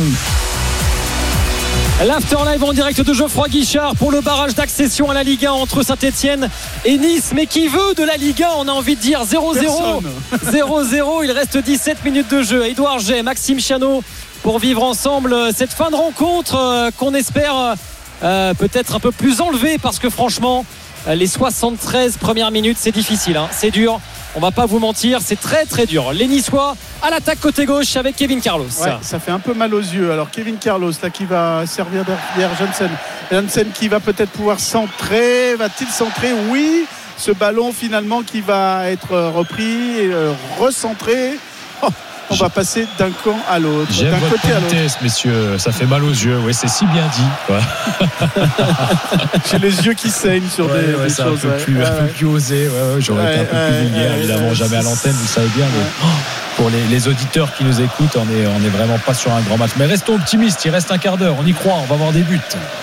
L'Afterlive en direct de Geoffroy Guichard pour le barrage d'accession à la Ligue un entre Saint-Etienne et Nice. Mais qui veut de la Ligue un? On a envie de dire zéro zéro. zéro zéro, il reste dix-sept minutes de jeu. Édouard G, Maxime Chanot pour vivre ensemble cette fin de rencontre euh, qu'on espère euh, peut-être un peu plus enlevée, parce que franchement les soixante-treize premières minutes c'est difficile, hein. C'est dur, on va pas vous mentir, c'est très très dur. Les Niçois à l'attaque côté gauche avec Kevin Carlos. Ouais, ça fait un peu mal aux yeux. Alors Kevin Carlos là qui va servir derrière Janssen. Janssen qui va peut-être pouvoir centrer. Va-t-il centrer? Oui. Ce ballon finalement qui va être repris et euh, recentré. Oh, on va passer d'un camp à l'autre. J'aime d'un votre côté à l'autre. politesse, messieurs. Ça fait mal aux yeux. Oui, c'est si bien dit. Ouais. J'ai les yeux qui saignent sur ouais, des, ouais, des c'est choses. un peu ouais. plus, ouais, un peu ouais. plus osé. Ouais, ouais, j'aurais ouais, été un peu ouais, plus vulgaire, ouais, évidemment, ouais, jamais à l'antenne, vous savez bien. Mais oh, pour les, les auditeurs qui nous écoutent, on est, on est vraiment pas sur un grand match. Mais restons optimistes. Il reste un quart d'heure. On y croit. On va avoir des buts.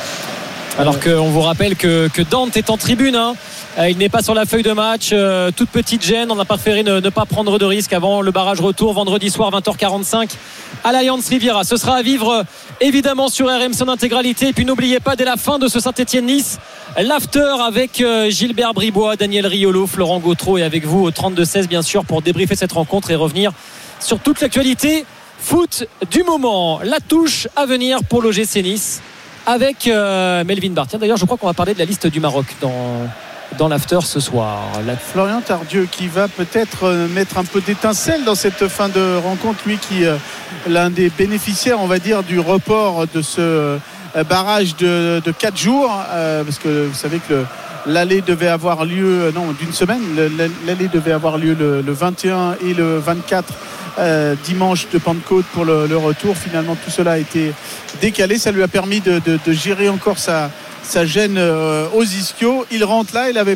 Alors qu'on vous rappelle que, que Dante est en tribune, hein. euh, il n'est pas sur la feuille de match, euh, toute petite gêne, on a préféré ne, ne pas prendre de risque avant le barrage retour vendredi soir vingt heures quarante-cinq à l'Allianz Riviera. Ce sera à vivre euh, évidemment sur R M C en intégralité. Et puis n'oubliez pas, dès la fin de ce Saint-Etienne-Nice, l'after avec euh, Gilbert Bribois, Daniel Riolo, Florent Gautreau et avec vous au trente-deux seize bien sûr pour débriefer cette rencontre et revenir sur toute l'actualité foot du moment. La touche à venir pour l'O G C Nice avec euh, Melvin Barr. Tiens, d'ailleurs je crois qu'on va parler de la liste du Maroc dans, dans l'after ce soir. La... Florian Tardieu qui va peut-être euh, mettre un peu d'étincelle dans cette fin de rencontre, lui qui euh, l'un des bénéficiaires on va dire du report de ce euh, barrage de, de quatre jours euh, parce que vous savez que le, l'aller devait avoir lieu euh, non d'une semaine, le, l'aller devait avoir lieu le, le vingt et un et le vingt-quatre Euh, dimanche de Pentecôte pour le, le retour. Finalement tout cela a été décalé, ça lui a permis de, de, de gérer encore sa, sa gêne euh, aux ischios. Il rentre là, il n'avait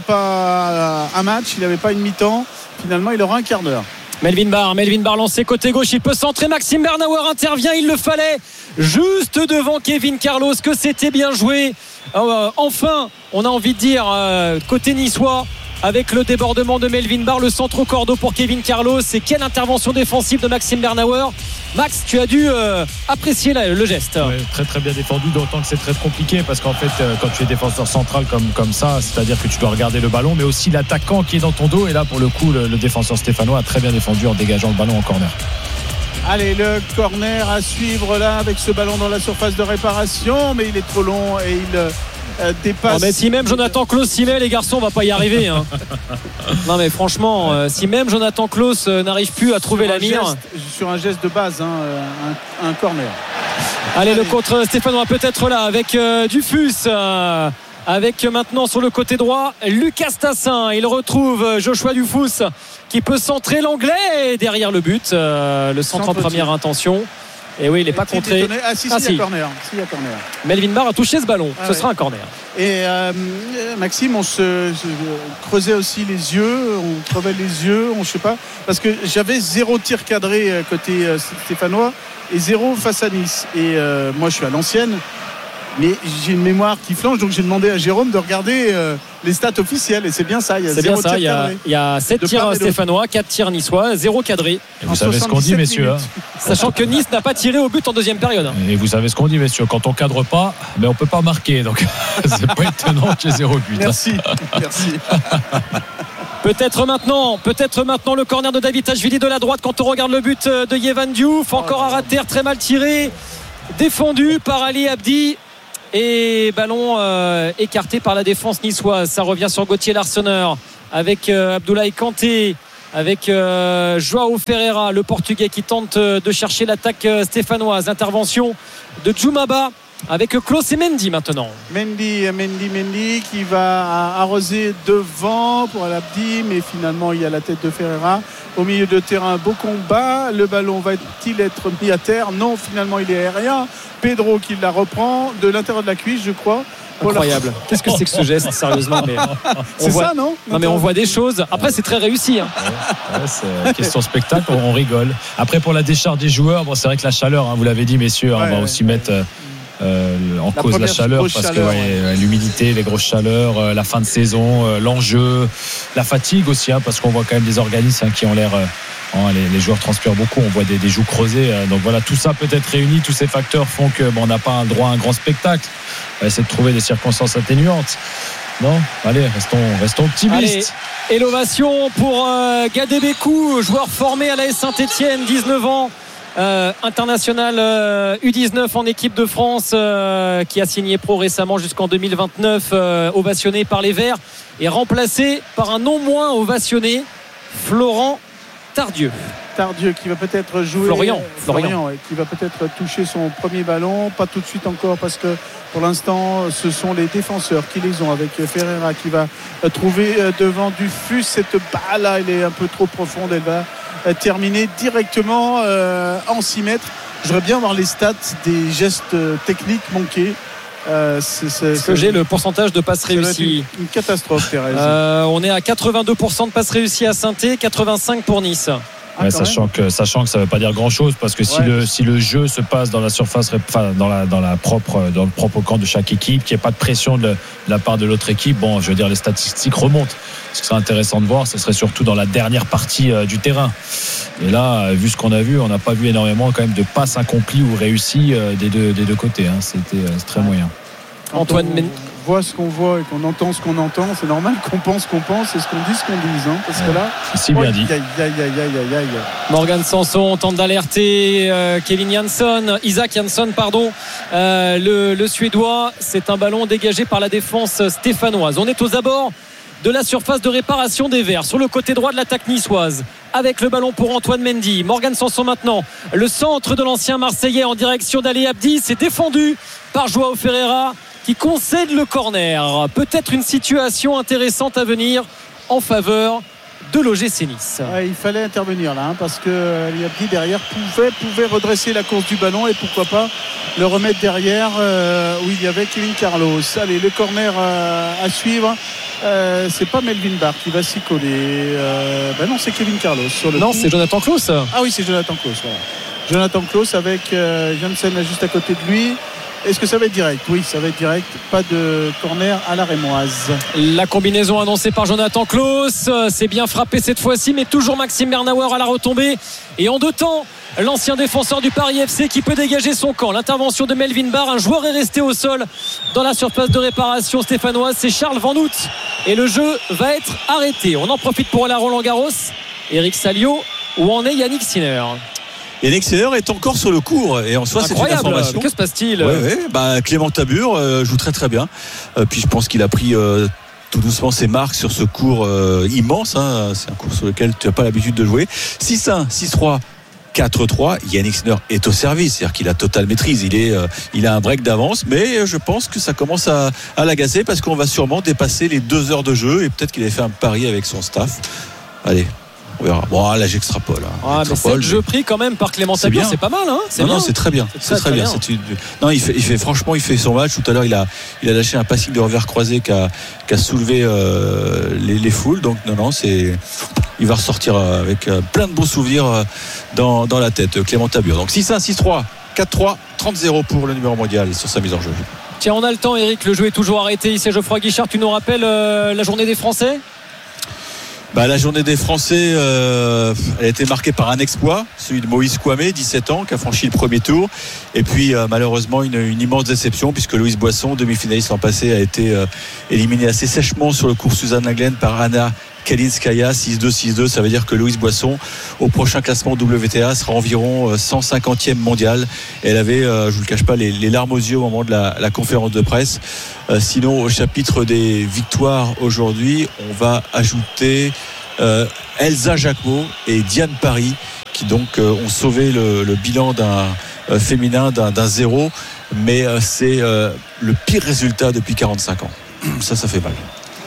pas un match, il n'avait pas une mi-temps, finalement il aura un quart d'heure. Melvin Barr, Melvin Barr lancé côté gauche, il peut centrer, Maxime Bernauer intervient, il le fallait juste devant Kevin Carlos, que c'était bien joué. Euh, enfin on a envie de dire euh, côté niçois avec le débordement de Melvin Barr, le centre au cordeau pour Kevin Carlos. Et quelle intervention défensive de Maxime Bernauer. Max, tu as dû euh, apprécier la, le geste. Ouais, très très bien défendu, d'autant que c'est très compliqué parce qu'en fait euh, quand tu es défenseur central comme, comme ça, c'est-à-dire que tu dois regarder le ballon mais aussi l'attaquant qui est dans ton dos, et là pour le coup le, le défenseur stéphanois a très bien défendu en dégageant le ballon en corner. Allez, le corner à suivre là avec ce ballon dans la surface de réparation, mais il est trop long et il euh, dépasse. Non mais si même Jonathan Klaus s'y met, les garçons, on va pas y arriver, hein. Non mais franchement, euh, si même Jonathan Klaus euh, n'arrive plus à trouver sur la mire geste, sur un geste de base, hein, un, un corner. Allez, Allez, le contre stéphanois peut-être là avec euh, Dufus euh, avec maintenant sur le côté droit Lucas Tassin. Il retrouve Joshua Dufus qui peut centrer l'anglais derrière le but, euh, le centre en première intention. Et oui, il n'est pas contré. Ah si, si, ah, si. Il y a corner. Si, il y a corner. Melvin Barr a touché ce ballon, ah, ce ouais. sera un corner. Et euh, Maxime, on se, se creusait aussi les yeux, on crevait les yeux, on ne sait pas, parce que j'avais zéro tir cadré côté stéphanois et zéro face à Nice. Et euh, moi je suis à l'ancienne. Mais j'ai une mémoire qui flanche, donc j'ai demandé à Jérôme de regarder euh, les stats officielles. Et c'est bien ça. Il y a c'est zéro bien ça. tir Il y, a, cadré. il y a sept tirs stéphanois, quatre tirs niçois, zéro cadré. Et vous savez ce qu'on dit, messieurs. Hein. Sachant que Nice n'a pas tiré au but en deuxième période. Et vous savez ce qu'on dit, messieurs. Quand on cadre pas, mais on peut pas marquer. Donc c'est pas étonnant qu'il y ait zéro but. Merci. Merci. Peut-être maintenant, peut-être maintenant le corner de David Tachvili de la droite quand on regarde le but de Yevan Diouf. Encore à rater, très mal tiré. Défendu par Ali Abdi. Et ballon euh, écarté par la défense niçoise. Ça revient sur Gauthier Larsonneur avec euh, Abdoulaye Kanté, avec euh, Joao Ferreira, le Portugais qui tente euh, de chercher l'attaque euh, stéphanoise. Intervention de Djoumaba avec Klaus et Mendy maintenant. Mendy, Mendy, Mendy qui va arroser devant pour Abdi, mais finalement il y a la tête de Ferreira. Au milieu de terrain, beau combat. Le ballon va-t-il être mis à terre? Non, finalement il est aérien. Pedro qui la reprend de l'intérieur de la cuisse, je crois. Incroyable. Qu'est-ce que c'est que ce geste, sérieusement? Mais c'est voit... ça, non? Non, mais on voit des choses. Après, c'est très réussi. Hein. Ouais, ouais, c'est question spectacle, on rigole. Après, pour la décharge des joueurs, bon, c'est vrai que la chaleur, hein, vous l'avez dit, messieurs, ouais, on va ouais, aussi ouais. mettre euh, en la cause la chaleur, parce chaleur, que ouais, ouais. l'humidité, les grosses chaleurs, euh, la fin de saison, euh, l'enjeu, la fatigue aussi, hein, parce qu'on voit quand même des organismes hein, qui ont l'air. Euh, Hein, les, les joueurs transpirent beaucoup, on voit des, des joues creusées, euh, donc voilà, tout ça peut être réuni, tous ces facteurs font que bon, on n'a pas un droit à un grand spectacle. On va essayer de trouver des circonstances atténuantes. Non, allez, restons, restons optimistes. Allez, et l'ovation pour euh, Gadebékou, joueur formé à l'A S Saint-Etienne, dix-neuf ans, euh, international euh, U dix-neuf en équipe de France, euh, qui a signé pro récemment jusqu'en deux mille vingt-neuf, euh, ovationné par les Verts et remplacé par un non moins ovationné, Florent Tardieu. Tardieu qui va peut-être jouer. Florian. Florian. Florian ouais, qui va peut-être toucher son premier ballon. Pas tout de suite encore parce que pour l'instant ce sont les défenseurs qui les ont avec Ferreira qui va trouver devant Dufus. Cette balle là, elle est un peu trop profonde. Elle va terminer directement euh, en six mètres. Je voudrais bien voir les stats des gestes techniques manqués. Euh, c'est, c'est, Est-ce que j'ai le pourcentage de passes réussies? Une, une catastrophe, Thérèse. Euh, on est à quatre-vingt-deux pour cent de passes réussies à Saint-Étienne, quatre-vingt-cinq pour Nice. Ah, ouais, sachant que sachant que ça ne veut pas dire grand chose parce que si ouais. le si le jeu se passe dans la surface, enfin dans la dans la propre dans le propre camp de chaque équipe, qu'il n'y ait pas de pression de, de la part de l'autre équipe, bon, je veux dire les statistiques remontent. Ce qui serait intéressant de voir, ce serait surtout dans la dernière partie euh, du terrain. Et là, vu ce qu'on a vu, on n'a pas vu énormément quand même de passes accomplies ou réussies euh, des deux des deux côtés. Hein. C'était euh, c'est très moyen. Quand Antoine Men... on voit ce qu'on voit et qu'on entend ce qu'on entend, c'est normal qu'on pense ce qu'on pense et ce qu'on dit ce qu'on dise, hein, parce ouais. que là, c'est bien dit. Aïe, aïe, aïe, aïe, aïe, aïe. Morgan Sanson tente d'alerter euh, Kevin Jansson, Isaac Jansson, pardon, euh, le, le Suédois. C'est un ballon dégagé par la défense stéphanoise. On est aux abords de la surface de réparation des Verts sur le côté droit de l'attaque niçoise avec le ballon pour Antoine Mendy. Morgan Sanson maintenant, le centre de l'ancien Marseillais en direction d'Ali Abdi, c'est défendu par Joao Ferreira qui concède le corner. Peut-être une situation intéressante à venir en faveur de l'O G C Nice. Ouais, il fallait intervenir là, hein, parce que Ali Abdi derrière pouvait, pouvait redresser la course du ballon et pourquoi pas le remettre derrière euh, où il y avait Kevin Carlos. Allez, le corner euh, à suivre. Euh, c'est pas Melvin Barr qui va s'y coller. Euh, ben non, c'est Kevin Carlos. Sur le non, coup. C'est Jonathan Klaus. Ah oui, c'est Jonathan Klaus. Voilà. Jonathan Klaus avec euh, Janssen juste à côté de lui. Est-ce que ça va être direct? Oui, ça va être direct. Pas de corner à la rémoise. La combinaison annoncée par Jonathan Klaus. C'est bien frappé cette fois-ci, mais toujours Maxime Bernauer à la retombée. Et en deux temps, l'ancien défenseur du Paris F C qui peut dégager son camp. L'intervention de Melvin Barr. Un joueur est resté au sol dans la surface de réparation stéphanoise. C'est Charles Van Hout. Et le jeu va être arrêté. On en profite pour aller à Roland Garros. Eric Salio, où en est Yannick Sinner? Yannick Sinner est encore sur le court et en soi c'est une information. Que se passe-t-il? ouais, ouais, bah, Clément Tabur euh, joue très très bien. Euh, puis je pense qu'il a pris euh, tout doucement ses marques sur ce court euh, immense. Hein. C'est un court sur lequel tu n'as pas l'habitude de jouer. six un, six trois, quatre trois. Yannick Sinner est au service, c'est-à-dire qu'il a totale maîtrise. Il, est, euh, il a un break d'avance, mais je pense que ça commence à, à l'agacer parce qu'on va sûrement dépasser les deux heures de jeu et peut-être qu'il avait fait un pari avec son staff. Allez. On verra. Bon, là j'extrapole. Hein. Ah, mais c'est le jeu pris quand même par Clément Tabur, c'est, c'est pas mal. Hein, c'est non, bien. non, c'est très bien. C'est, c'est très, très bien. bien. C'est une... Non, il fait, il fait franchement, il fait son match. Tout à l'heure, il a, il a lâché un passing de revers croisé qui a, qui a soulevé euh, les, les foules. Donc non, non, c'est, il va ressortir avec euh, plein de beaux souvenirs euh, dans, dans la tête. Clément Tabur. Donc six un, six trois, quatre trois, trente zéro pour le numéro mondial sur sa mise en jeu. Tiens, on a le temps, Eric. Le jeu est toujours arrêté ici. Geoffroy Guichard, tu nous rappelles euh, la journée des Français? Bah, la journée des Français, euh, elle a été marquée par un exploit, celui de Moïse Kouamé, dix-sept ans, qui a franchi le premier tour. Et puis euh, malheureusement une, une immense déception, puisque Loïs Boisson, demi-finaliste l'an passé, a été euh, éliminé assez sèchement sur le cours Suzanne Lenglen par Anna Kalinskaya, six deux six deux. Ça veut dire que Loïs Boisson, au prochain classement W T A, sera environ cent cinquantième mondial. Et elle avait, euh, je vous le cache pas, les, les larmes aux yeux au moment de la, la conférence de presse. Euh, sinon, au chapitre des victoires aujourd'hui, on va ajouter euh, Elsa Jacquemot et Diane Paris, qui donc euh, ont sauvé le, le bilan d'un euh, féminin d'un, d'un zéro. Mais euh, c'est euh, le pire résultat depuis quarante-cinq ans. Ça, ça fait mal.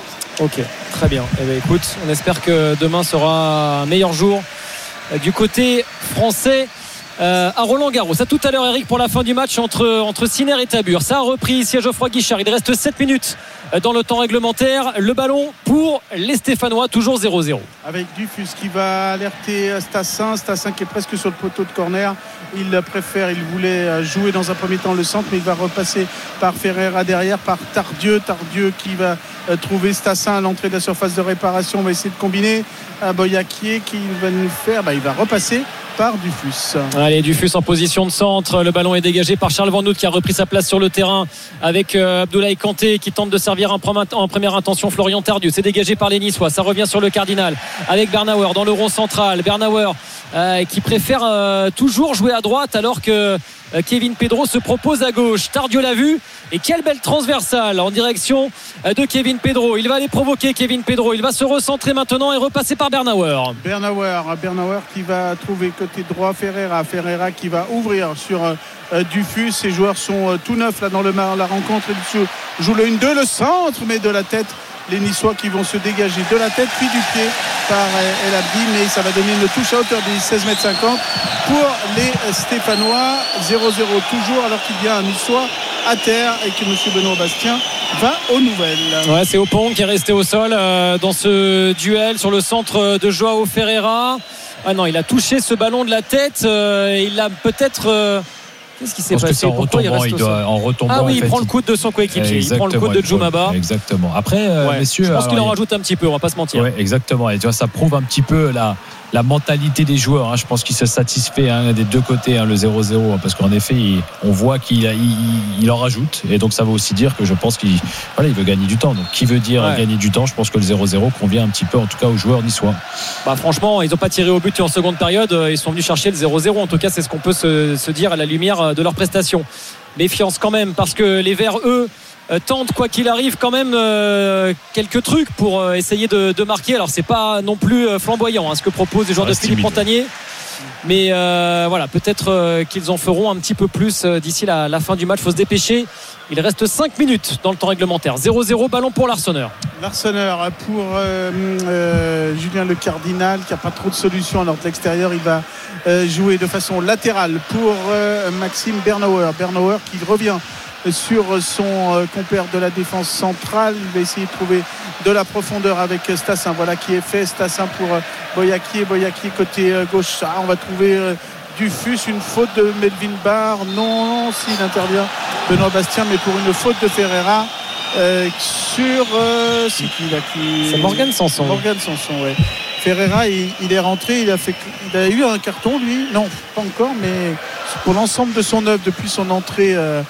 Ok, très bien. Eh bien, écoute, on espère que demain sera un meilleur jour du côté français. Euh, à Roland-Garros. À tout à l'heure, Eric, pour la fin du match entre, entre Sinner et Tabur. Ça a repris ici à Geoffroy Guichard. Il reste sept minutes dans le temps réglementaire. Le ballon pour les Stéphanois, toujours zéro zéro. Avec Dufus qui va alerter Stassin. Stassin qui est presque sur le poteau de corner. Il préfère, il voulait jouer dans un premier temps le centre, mais il va repasser par Ferreira derrière, par Tardieu. Tardieu qui va trouver Stassin à l'entrée de la surface de réparation. On va essayer de combiner à Boyaquier qui va nous faire. Bah, il va repasser par Dufus. Allez, Dufus en position de centre. Le ballon est dégagé par Charles Van Hout qui a repris sa place sur le terrain avec euh, Abdoulaye Kanté qui tente de servir en première intention Florian Tardieu. C'est dégagé par les Niçois. Ça revient sur le Cardinal avec Bernauer dans le rond central. Bernauer euh, qui préfère euh, toujours jouer à droite alors que euh, Kevin Pedro se propose à gauche. Tardieu l'a vu. Et quelle belle transversale en direction de Kevin Pedro. Il va aller provoquer Kevin Pedro. Il va se recentrer maintenant et repasser par Bernauer. Bernauer, Bernauer qui va trouver côté droit Ferreira. Ferreira qui va ouvrir sur euh, Dufus. Ces joueurs sont euh, tout neufs là dans le mar. La rencontre, ils jouent le un deux, le centre, mais de la tête. Les Niçois qui vont se dégager de la tête puis du pied par El Abdi, mais ça va donner une touche à hauteur des seize mètres cinquante pour les Stéphanois. zéro zéro toujours, alors qu'il y a un Niçois à terre et que M. Benoît Bastien va aux nouvelles. Ouais, c'est Opon qui est resté au sol euh, dans ce duel sur le centre de Joao Ferreira. Ah non, il a touché ce ballon de la tête. Euh, il l'a peut-être. Euh Qu'est-ce qui s'est passé? En retombant, il, reste il doit, en retombant, ah oui, en il fait, prend le coude de son coéquipier. Il prend le coude de Djoumaba. Exactement. Après, euh, ouais, messieurs, je pense alors, qu'il en il... rajoute un petit peu. On va pas se mentir. Ouais, exactement. Et tu vois, ça prouve un petit peu la, la mentalité des joueurs. Hein. Je pense qu'il se satisfait hein, des deux côtés, hein, le zéro zéro, hein, parce qu'en effet, il, on voit qu'il il, il en rajoute. Et donc, ça veut aussi dire que je pense qu'il voilà, il veut gagner du temps. Donc, qui veut dire ouais. gagner du temps? Je pense que le zéro zéro convient un petit peu, en tout cas, aux joueurs niçois. Bah, franchement, ils n'ont pas tiré au but en seconde période. Ils sont venus chercher le zéro zéro. En tout cas, c'est ce qu'on peut se, se dire à la lumière de leur prestation. Méfiance quand même, parce que les Verts, eux, tentent quoi qu'il arrive quand même euh, quelques trucs pour euh, essayer de, de marquer. Alors c'est pas non plus euh, flamboyant hein, ce que proposent les joueurs de Philippe Montagnier, mais euh, voilà, peut-être euh, qu'ils en feront un petit peu plus euh, d'ici la, la fin du match. Faut se dépêcher. Il reste cinq minutes dans le temps réglementaire. zéro zéro, ballon pour l'Arseneur. L'Arseneur pour euh, euh, Julien Le Cardinal qui n'a pas trop de solutions. Alors de l'extérieur, il va euh, jouer de façon latérale pour euh, Maxime Bernauer. Bernauer qui revient sur son euh, compère de la défense centrale. Il va essayer de trouver de la profondeur avec Stassin. Voilà qui est fait. Stassin pour euh, Boyaquier. Boyaquier côté euh, gauche. Ah, on va trouver euh, Dufus, une faute de Melvin Barr. Non, non, s'il intervient Benoît Bastien, mais pour une faute de Ferreira euh, sur euh, c'est qui là qui... C'est Morgan Sanson. Morgan Sanson, ouais. Ferreira, il, il est rentré, il a fait, il a eu un carton lui. Non, pas encore, mais pour l'ensemble de son œuvre depuis son entrée. Euh,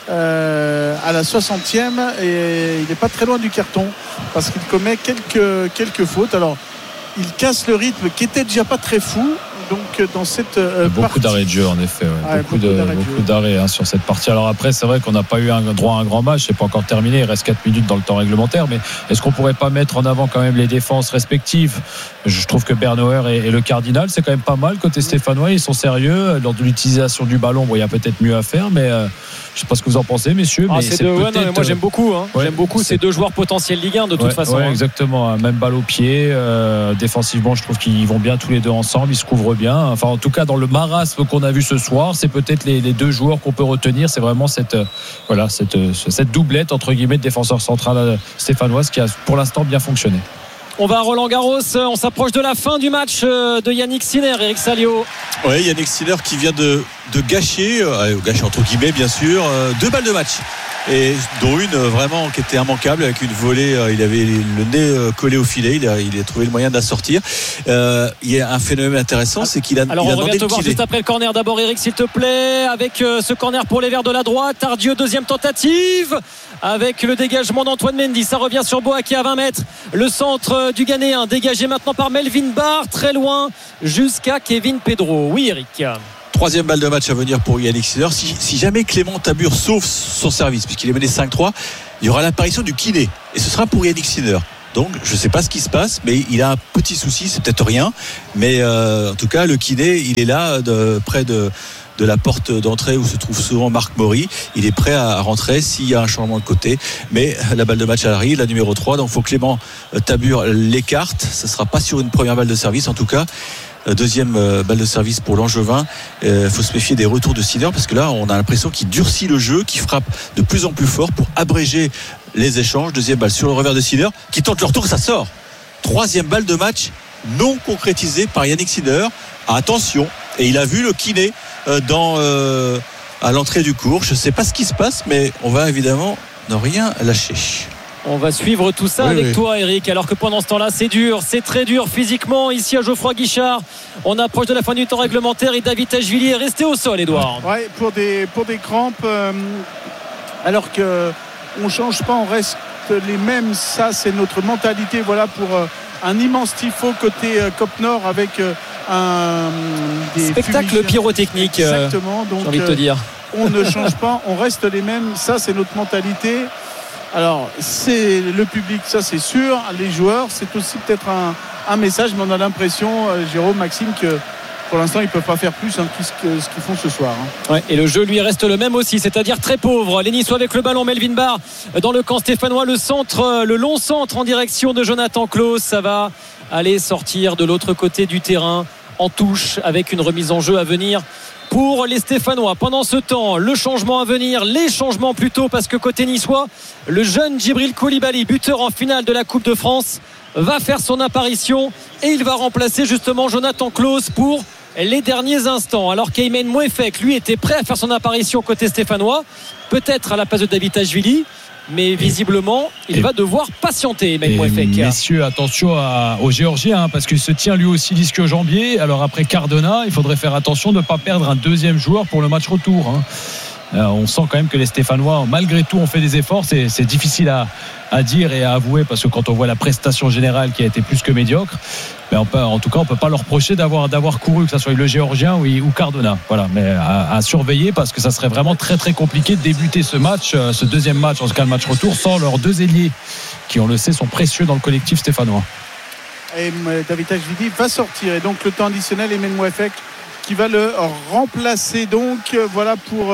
Euh, à la soixantième, et il n'est pas très loin du carton parce qu'il commet quelques, quelques fautes. Alors il casse le rythme qui était déjà pas très fou, donc dans cette euh, beaucoup partie... d'arrêts de jeu en effet ouais. Ouais, beaucoup, beaucoup de, d'arrêts, beaucoup d'arrêts hein, sur cette partie. Alors après c'est vrai qu'on n'a pas eu un droit à un grand match, c'est pas encore terminé, il reste quatre minutes dans le temps réglementaire, mais est-ce qu'on pourrait pas mettre en avant quand même les défenses respectives? Je trouve que Bernauer et, et le Cardinal c'est quand même pas mal côté stéphanois, ils sont sérieux lors de l'utilisation du ballon. Bon, il y a peut-être mieux à faire, mais euh, je sais pas ce que vous en pensez, messieurs. Ah, mais c'est c'est deux, ouais, non, mais moi euh, j'aime beaucoup hein. ouais, j'aime beaucoup ces deux joueurs potentiels Ligue un de toute ouais, façon ouais, hein. Exactement, même balle au pied, euh, défensivement je trouve qu'ils vont bien tous les deux ensemble, ils se couvrent bien, enfin en tout cas dans le marasme qu'on a vu ce soir, c'est peut-être les, les deux joueurs qu'on peut retenir. C'est vraiment cette, euh, voilà, cette, euh, cette doublette entre guillemets de défenseur central euh, stéphanoise qui a pour l'instant bien fonctionné. On va à Roland-Garros, on s'approche de la fin du match de Yannick Sinner, Eric Salio. Oui, Yannick Sinner qui vient de, de gâcher, euh, gâcher entre guillemets bien sûr, euh, deux balles de match. et dont une vraiment qui était immanquable avec une volée. Il avait le nez collé au filet. Il a, il a trouvé le moyen de la sortir. Euh, il y a un phénomène intéressant, c'est qu'il a. Alors il a on revient te voir juste après le corner. D'abord Eric, s'il te plaît, avec euh, ce corner pour les Verts de la droite. Tardieu, deuxième tentative avec le dégagement d'Antoine Mendy. Ça revient sur Boaké à vingt mètres. Le centre du Ghanéen dégagé maintenant par Melvin Barr, très loin jusqu'à Kevin Pedro. Oui Eric. Troisième balle de match à venir pour Yannick Sinner. Si, si jamais Clément Tabur sauve son service, puisqu'il est mené cinq trois, il y aura l'apparition du kiné. Et ce sera pour Yannick Sinner. Donc je ne sais pas ce qui se passe, mais il a un petit souci, c'est peut-être rien. Mais euh, en tout cas, le kiné, il est là de, près de, de la porte d'entrée où se trouve souvent Marc Maury. Il est prêt à rentrer s'il y a un changement de côté. Mais la balle de match arrive, la numéro trois. Donc il faut que Clément Tabur l'écarte. Ce ne sera pas sur une première balle de service en tout cas. Deuxième balle de service pour l'Angevin. Il euh, faut se méfier des retours de Sinner parce que là on a l'impression qu'il durcit le jeu, qu'il frappe de plus en plus fort pour abréger les échanges. Deuxième balle sur le revers de Sinner qui tente le retour, ça sort. Troisième balle de match non concrétisée par Yannick Sinner. Attention, et il a vu le kiné euh, dans, euh, à l'entrée du cours. Je ne sais pas ce qui se passe, mais on va évidemment ne rien lâcher. On va suivre tout ça oui, avec oui. toi Eric, alors que pendant ce temps-là c'est dur, c'est très dur physiquement ici à Geoffroy Guichard. On approche de la fin du temps réglementaire et David Tachvili est resté au sol, Edouard. Oui, pour des, pour des crampes euh, alors qu'on ne change pas, on reste les mêmes. Ça c'est notre mentalité, voilà, pour euh, un immense tifo côté euh, Cop Nord avec euh, un des spectacle pyrotechnique. Exactement, donc j'ai envie de te dire. Euh, on ne change pas, on reste les mêmes. Ça c'est notre mentalité. Alors c'est le public, ça c'est sûr, les joueurs, c'est aussi peut-être un, un message, mais on a l'impression, euh, Jérôme, Maxime, que pour l'instant ils ne peuvent pas faire plus hein, ce qu'ils font ce soir hein. Ouais, et le jeu lui reste le même aussi, c'est-à-dire très pauvre. Les Niçois avec le ballon, Melvin Barr dans le camp stéphanois, le centre, le long centre en direction de Jonathan Klaus. Ça va aller sortir de l'autre côté du terrain en touche avec une remise en jeu à venir pour les Stéphanois. Pendant ce temps, le changement à venir, les changements plutôt, parce que côté niçois, le jeune Djibril Koulibaly, buteur en finale de la Coupe de France, va faire son apparition et il va remplacer justement Jonathan Klaus pour les derniers instants. Alors qu'Aymen Mouefek, lui, était prêt à faire son apparition côté stéphanois, peut-être à la place de David Tachvili, mais visiblement il et va devoir patienter. Messieurs, attention à, aux Géorgiens hein, parce qu'il se tient lui aussi l'ischio-jambier. Alors après Cardona, il faudrait faire attention de ne pas perdre un deuxième joueur pour le match retour hein. Euh, on sent quand même que les Stéphanois malgré tout ont fait des efforts. C'est, c'est difficile à, à dire et à avouer parce que quand on voit la prestation générale qui a été plus que médiocre, mais on peut, en tout cas on ne peut pas leur reprocher d'avoir, d'avoir couru, que ce soit le Géorgien ou, ou Cardona. Voilà, mais à, à surveiller parce que ça serait vraiment très très compliqué de débuter ce match, ce deuxième match, en tout cas le match retour, sans leurs deux ailiers qui, on le sait, sont précieux dans le collectif stéphanois. Et David Tachvili va sortir et donc le temps additionnel, Aymen Mouefek qui va le remplacer. Donc voilà pour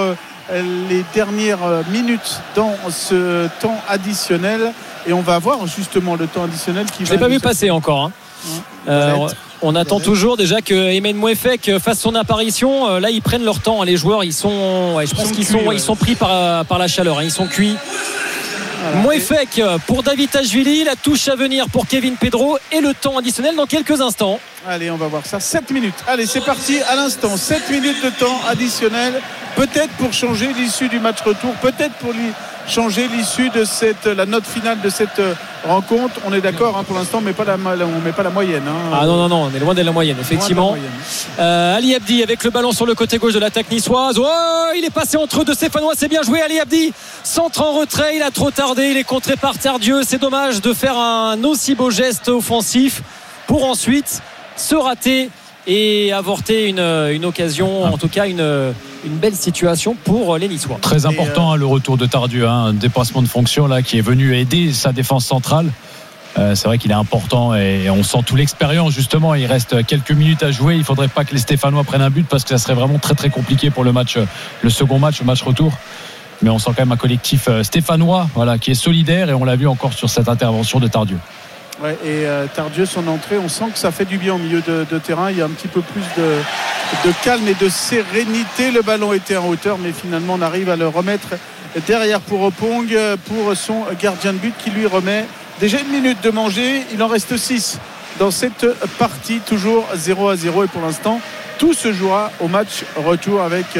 les dernières minutes dans ce temps additionnel et on va avoir justement le temps additionnel qui je va. l'ai pas vu passer encore hein. euh, on attend toujours déjà que Aymen Mouefek fasse son apparition. Là ils prennent leur temps les joueurs, ils sont ouais, je pense ils qu'ils cuits, sont ouais. ils sont pris par, par la chaleur hein. Ils sont cuits. Voilà. Mouefek pour David Tachvili, la touche à venir pour Kevin Pedro et le temps additionnel dans quelques instants. Allez, on va voir ça. sept minutes. Allez, c'est parti à l'instant. sept minutes de temps additionnel. Peut-être pour changer l'issue du match retour. Peut-être pour lui changer l'issue de cette, la note finale de cette rencontre. On est d'accord hein, pour l'instant, on ne met pas la, on met pas la moyenne. Hein. Ah non, non, non, on est loin de la moyenne, effectivement. La moyenne. Euh, Ali Abdi avec le ballon sur le côté gauche de l'attaque niçoise. Oh, il est passé entre eux de Stéphanois. C'est bien joué, Ali Abdi. Centre en retrait, il a trop tardé. Il est contré par Tardieu. C'est dommage de faire un aussi beau geste offensif pour ensuite se rater et avorter une, une occasion, en tout cas une, une belle situation pour les Niçois. Très important euh... hein, le retour de Tardieu, hein, un dépassement de fonction là qui est venu aider sa défense centrale. Euh, c'est vrai qu'il est important et on sent toute l'expérience justement. Il reste quelques minutes à jouer. Il ne faudrait pas que les Stéphanois prennent un but parce que ça serait vraiment très très compliqué pour le match, le second match, le match retour. Mais on sent quand même un collectif stéphanois, voilà, qui est solidaire et on l'a vu encore sur cette intervention de Tardieu. Ouais, et euh, Tardieu, son entrée, on sent que ça fait du bien au milieu de, de terrain. Il y a un petit peu plus de, de calme et de sérénité. Le ballon était en hauteur, mais finalement on arrive à le remettre derrière pour Opong, pour son gardien de but qui lui remet déjà une minute de manger. Il en reste six dans cette partie, toujours zéro à zéro. Et pour l'instant, tout se jouera au match retour avec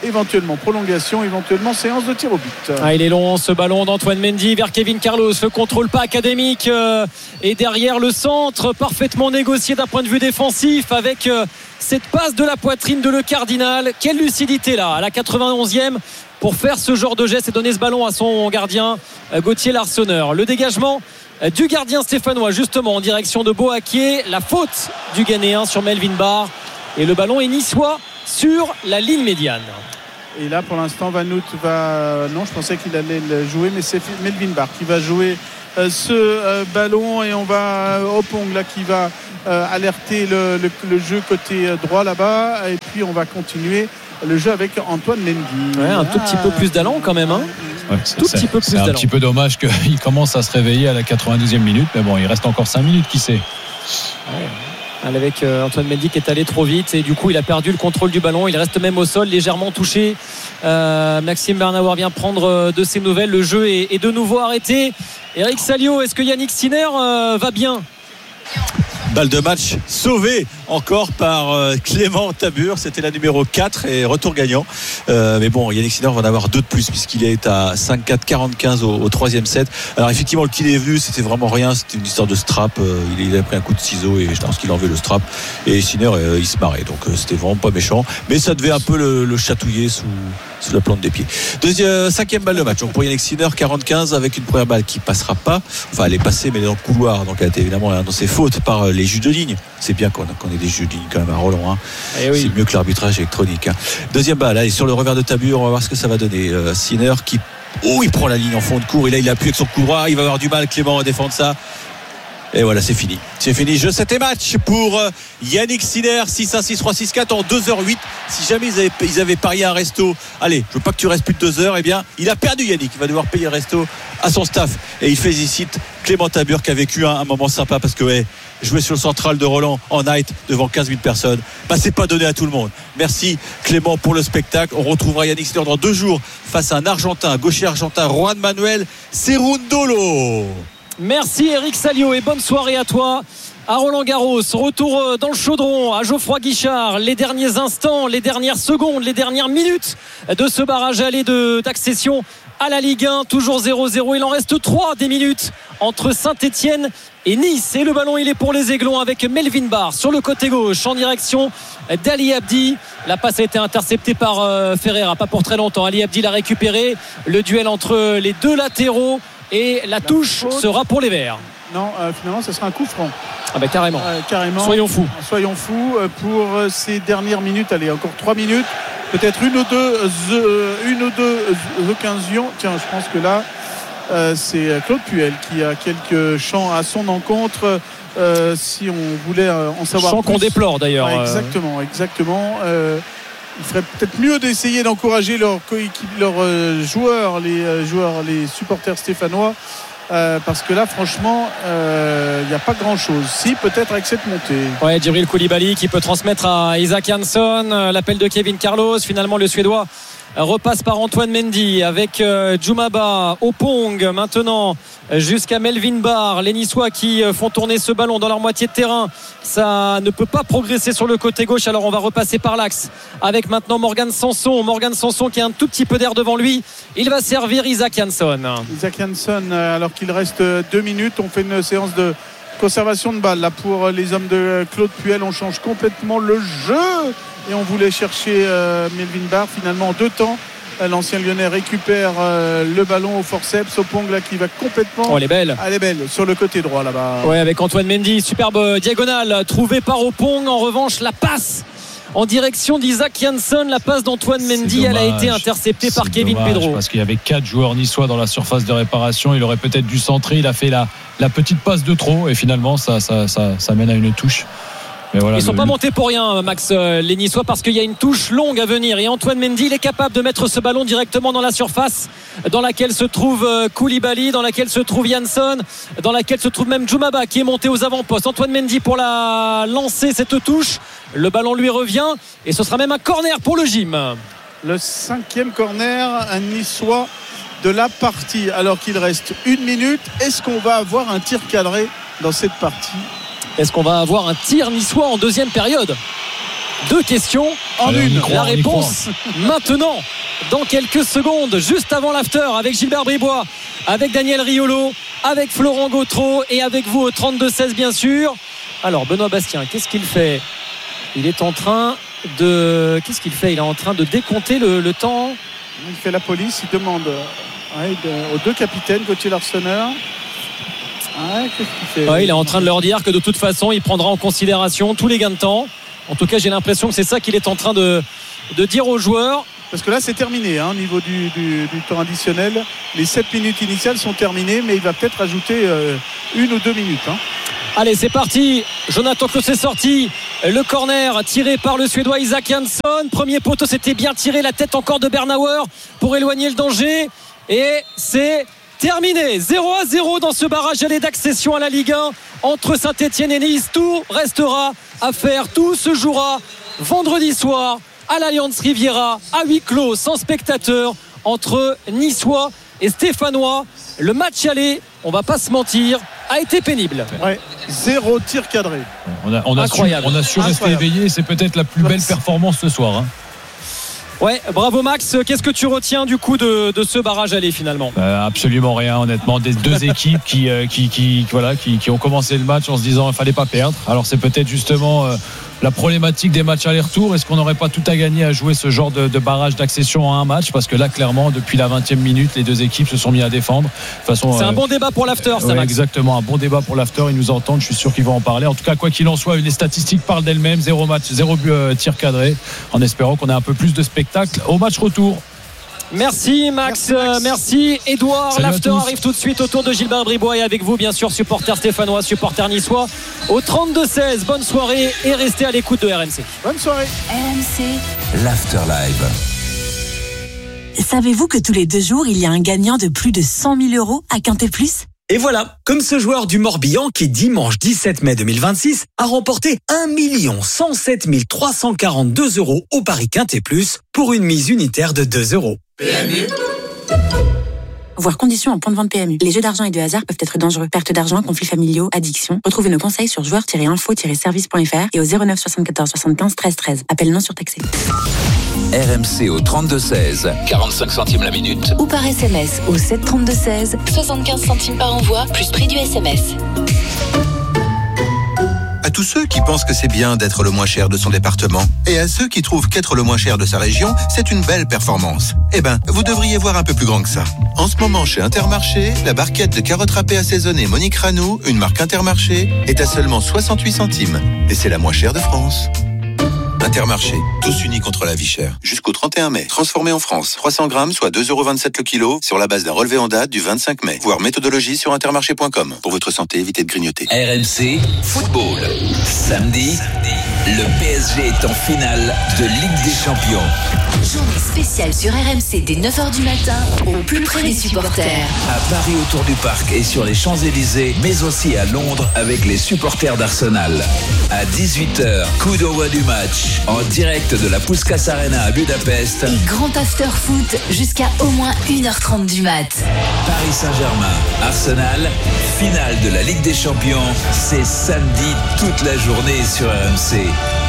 éventuellement prolongation, éventuellement séance de tir au but. Ah, il est long ce ballon d'Antoine Mendy vers Kevin Carlos, le contrôle pas académique euh, et derrière le centre parfaitement négocié d'un point de vue défensif avec euh, cette passe de la poitrine de Le Cardinal. Quelle lucidité là à la quatre-vingt-onzième pour faire ce genre de geste et donner ce ballon à son gardien euh, Gauthier Larsonneur. Le dégagement euh, du gardien stéphanois justement en direction de Boakier, la faute du Ghanéen sur Melvin Barr et le ballon est niçois sur la ligne médiane. Et là pour l'instant Vanout va, non je pensais qu'il allait le jouer, mais c'est Melvin Barr qui va jouer euh, ce euh, ballon et on va euh, Opong là qui va euh, alerter le, le, le jeu côté droit là-bas et puis on va continuer le jeu avec Antoine Mendy. Ouais, un tout petit peu plus d'allant quand même hein. Ouais, c'est, tout c'est, petit peu plus c'est un d'allant. petit peu dommage qu'il commence à se réveiller à la quatre-vingt-douzième minute, mais bon il reste encore cinq minutes, qui sait. Ouais. Avec euh, Antoine Mendy qui est allé trop vite et du coup il a perdu le contrôle du ballon, il reste même au sol légèrement touché. euh, Maxime Bernauer vient prendre euh, de ses nouvelles, le jeu est, est de nouveau arrêté. Eric Salio, est-ce que Yannick Sinner euh, va bien? Balle de match sauvée encore par euh, Clément Tabur, c'était la numéro quatre et retour gagnant. Euh, mais bon, Yannick Sinner va en avoir deux de plus puisqu'il est à cinq quatre quarante-quinze au, au troisième set. Alors effectivement, le kill est venu, c'était vraiment rien, c'était une histoire de strap. Euh, il, il a pris un coup de ciseau et je pense qu'il a enlevé le strap. Et Sinner, euh, il se marrait, donc euh, c'était vraiment pas méchant. Mais ça devait un peu le, le chatouiller sous, sous la plante des pieds. Deuxième, cinquième balle de match. Donc pour Yannick Sinner, quarante quinze avec une première balle qui passera pas. Enfin, elle est passée, mais dans le couloir. Donc elle a été évidemment annoncée faute par les juges de ligne. C'est bien qu'on, qu'on ait des juges de ligne quand même à Roland. Hein. Oui. C'est mieux que l'arbitrage électronique. Hein. Deuxième balle, allez, sur le revers de Tabur, on va voir ce que ça va donner. Euh, Sinner qui. Oh, il prend la ligne en fond de cours. Et là, il appuie avec son coup droit. Il va avoir du mal, Clément, à défendre ça. Et voilà, c'est fini. C'est fini. Jeu sept et match pour Yannick Sinner. six un, six trois, six quatre en deux heures huit. Si jamais ils avaient, ils avaient parié un resto, allez, je veux pas que tu restes plus de deux heures, eh bien, il a perdu Yannick. Il va devoir payer le resto à son staff. Et il félicite Clément Tabur qui a vécu un, un moment sympa parce que, ouais, jouer sur le central de Roland en night devant quinze mille personnes, bah, c'est pas donné à tout le monde. Merci Clément pour le spectacle. On retrouvera Yannick Sinner dans deux jours face à un Argentin, un gaucher argentin, Juan Manuel Cerundolo. Merci Eric Salio et bonne soirée à toi à Roland-Garros. Retour dans le chaudron à Geoffroy Guichard. Les derniers instants, les dernières secondes, les dernières minutes de ce barrage aller de, d'accession à la Ligue un. Toujours zéro zéro. Il en reste trois des minutes entre Saint-Etienne et Nice. Et le ballon, il est pour les Aiglons avec Melvin Barr sur le côté gauche en direction d'Ali Abdi. La passe a été interceptée par euh, Ferreira, pas pour très longtemps. Ali Abdi l'a récupéré. Le duel entre les deux latéraux. Et la, la touche faute. Sera pour les Verts. Non, euh, finalement, ce sera un coup franc. Ah ben carrément. Euh, carrément. Soyons fous. Soyons fous euh, pour euh, ces dernières minutes. Allez, encore trois minutes. Peut-être une ou deux, euh, une ou deux occasions. Tiens, je pense que là, euh, c'est Claude Puel qui a quelques chants à son encontre. Euh, si on voulait euh, en savoir chants plus. Qu'on déplore d'ailleurs. Ouais, exactement, exactement. Euh, il ferait peut-être mieux d'essayer d'encourager leurs leurs euh, joueurs, les euh, joueurs, les supporters stéphanois, euh, parce que là, franchement, il euh, n'y a pas grand-chose. Si, peut-être avec cette montée. Ouais, Djibril Koulibaly qui peut transmettre à Isaac Jansson l'appel de Kevin Carlos. Finalement, le Suédois repasse par Antoine Mendy avec euh, Djoumaba, Opong maintenant jusqu'à Melvin Barr. Les Niçois qui font tourner ce ballon dans leur moitié de terrain, ça ne peut pas progresser sur le côté gauche, alors on va repasser par l'axe avec maintenant Morgan Sanson. Morgan Sanson qui a un tout petit peu d'air devant lui, il va servir Isaac Jansson. Isaac Jansson, alors qu'il reste deux minutes, on fait une séance de conservation de balle là pour les hommes de Claude Puel. On change complètement le jeu et on voulait chercher euh, Melvin Barr. Finalement en deux temps, l'ancien Lyonnais récupère euh, le ballon au forceps. Opong là qui va complètement. Oh, elle est belle. Elle est belle sur le côté droit là-bas. Ouais, avec Antoine Mendy, superbe diagonale trouvée par Opong. En revanche, la passe en direction d'Isaac Jansson, la passe d'Antoine Mendy, elle a été interceptée c'est par Kevin dommage, Pedro. Parce qu'il y avait quatre joueurs niçois dans la surface de réparation, il aurait peut-être dû centrer, il a fait la, la petite passe de trop et finalement ça, ça, ça, ça mène à une touche. Mais voilà, ils ne sont le, pas montés pour rien, Max, euh, les Niçois, parce qu'il y a une touche longue à venir. Et Antoine Mendy, il est capable de mettre ce ballon directement dans la surface, dans laquelle se trouve euh, Koulibaly, dans laquelle se trouve Jansson, dans laquelle se trouve même Djoumaba qui est monté aux avant-postes. Antoine Mendy pour la lancer cette touche. Le ballon lui revient et ce sera même un corner pour le gym. Le cinquième corner, un niçois de la partie, alors qu'il reste une minute. Est-ce qu'on va avoir un tir cadré dans cette partie ? Est-ce qu'on va avoir un tir niçois en deuxième période ? deux questions en Allez, une. croit, La réponse maintenant, dans quelques secondes, juste avant l'after, avec Gilbert Bribois, avec Daniel Riolo, avec Florent Gautreau et avec vous au trente-deux seize bien sûr. Alors Benoît Bastien, qu'est-ce qu'il fait? Il est en train de... Qu'est-ce qu'il fait? Il est en train de décompter le, le temps. Il fait la police, il demande ouais, de, aux deux capitaines, Gauthier Larsonneur. Ouais, qu'est-ce qu'il fait? Ouais, il est en train de leur dire que de toute façon, il prendra en considération tous les gains de temps. En tout cas, j'ai l'impression que c'est ça qu'il est en train de, de dire aux joueurs. Parce que là, c'est terminé hein, au niveau du, du, du temps additionnel. Les sept minutes initiales sont terminées, mais il va peut-être ajouter euh, une ou deux minutes. Hein. Allez, c'est parti. Jonathan Klaus est sorti. Le corner tiré par le Suédois Isaac Jansson. Premier poteau, c'était bien tiré. La tête encore de Bernauer pour éloigner le danger. Et c'est terminé. zéro à zéro dans ce barrage aller d'accession à la Ligue un entre Saint-Etienne et Nice. Tout restera à faire. Tout se jouera vendredi soir à l'Allianz Riviera, à huis clos, sans spectateurs, entre Niçois et Stéphanois. Le match aller, on va pas se mentir, a été pénible. Ouais, zéro tir cadré. On a, on a Incroyable. su, on a su rester Incroyable. éveillé. C'est peut-être la plus belle performance ce soir. Hein. Ouais, bravo Max. Qu'est-ce que tu retiens du coup de, de ce barrage aller finalement? Euh, absolument rien, honnêtement. Des deux équipes qui, euh, qui, qui, voilà, qui, qui ont commencé le match en se disant qu'il ne fallait pas perdre. Alors c'est peut-être justement euh, la problématique des matchs aller-retour. Est-ce qu'on n'aurait pas tout à gagner à jouer ce genre de, de barrage d'accession en un match? Parce que là, clairement, depuis la vingtième minute, les deux équipes se sont mis à défendre. De toute façon, c'est euh, un bon débat pour l'after, ça ouais, Max. Exactement, un bon débat pour l'after. Ils nous entendent, je suis sûr qu'ils vont en parler. En tout cas, quoi qu'il en soit, les statistiques parlent d'elles-mêmes. Zéro match, zéro but, euh, tir cadré. En espérant qu'on ait un peu plus de spectacle au match retour. Merci Max, merci, Max. merci Edouard. Salut L'after arrive tout de suite autour de Gilbert Bribois et avec vous bien sûr supporters stéphanois, supporters niçois au trente-deux seize. Bonne soirée et restez à l'écoute de R M C. Bonne soirée. R M C l'After Live. Savez-vous que tous les deux jours il y a un gagnant de plus de cent mille euros à Quintet Plus? Et voilà, comme ce joueur du Morbihan qui dimanche dix-sept mai deux mille vingt-six a remporté un million cent sept mille trois cent quarante-deux euros au Paris Quintet Plus pour une mise unitaire de deux euros. P M U. Voir conditions en point de vente P M U. Les jeux d'argent et de hasard peuvent être dangereux. Perte d'argent, conflits familiaux, addiction. Retrouvez nos conseils sur joueurs tiret info tiret service point f r et au zéro neuf soixante-quatorze soixante-quinze treize treize. Appel non surtaxé. R M C au trente-deux seize, quarante-cinq centimes la minute. Ou par S M S au sept trente-deux seize, soixante-quinze centimes par envoi, plus prix du S M S. À tous ceux qui pensent que c'est bien d'être le moins cher de son département et à ceux qui trouvent qu'être le moins cher de sa région, c'est une belle performance. Eh ben, vous devriez voir un peu plus grand que ça. En ce moment, chez Intermarché, la barquette de carottes râpées assaisonnées Monique Ranou, une marque Intermarché, est à seulement soixante-huit centimes. Et c'est la moins chère de France. Intermarché, tous unis contre la vie chère. Jusqu'au trente et un mai. Transformé en France. trois cents grammes, soit deux euros vingt-sept le kilo, sur la base d'un relevé en date du vingt-cinq mai. Voir méthodologie sur intermarché point com. Pour votre santé, évitez de grignoter. R M C Football. Samedi, le P S G est en finale de Ligue des Champions. Journée spéciale sur R M C dès neuf heures du matin, au plus près des supporters. À Paris autour du parc et sur les Champs-Élysées, mais aussi à Londres avec les supporters d'Arsenal. À dix-huit heures, coup d'envoi du match. En direct de la Puskás Arena à Budapest. Et grand after foot jusqu'à au moins une heure trente du mat. Paris Saint-Germain, Arsenal, finale de la Ligue des Champions. C'est samedi toute la journée sur R M C.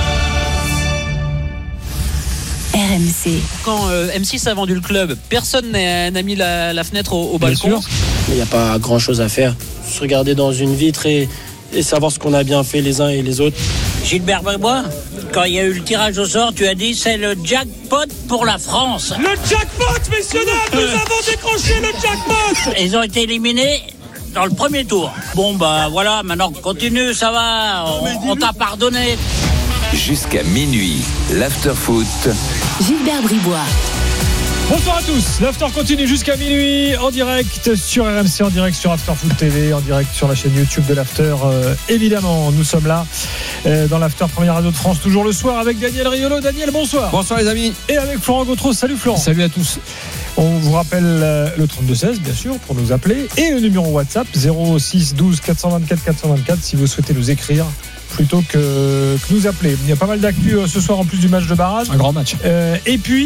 R M C. Quand euh, M six a vendu le club, personne n'a, n'a mis la, la fenêtre au, au balcon. Il n'y a pas grand chose à faire. Se regarder dans une vitre et, et savoir ce qu'on a bien fait les uns et les autres. Gilbert Bribois, quand il y a eu le tirage au sort, tu as dit c'est le jackpot pour la France. Le jackpot, messieurs dames, nous avons décroché le jackpot. Ils ont été éliminés dans le premier tour. Bon bah voilà, maintenant continue, ça va, on, on t'a pardonné. Jusqu'à minuit, l'after-foot. Gilbert Bribois. Bonsoir à tous, l'After continue jusqu'à minuit en direct sur R M C, en direct sur Afterfoot T V, en direct sur la chaîne YouTube de l'After. Euh, évidemment, nous sommes là euh, dans l'After Première Radio de France, toujours le soir avec Daniel Riolo. Daniel, bonsoir. Bonsoir les amis. Et avec Florent Gautreau. Salut Florent. Salut à tous. On vous rappelle euh, le trente-deux seize, bien sûr, pour nous appeler, et le numéro WhatsApp zéro six douze quatre cent vingt-quatre quatre cent vingt-quatre si vous souhaitez nous écrire plutôt que, que nous appeler. Il y a pas mal d'actu euh, ce soir en plus du match de barrage. Un grand match. Euh, et puis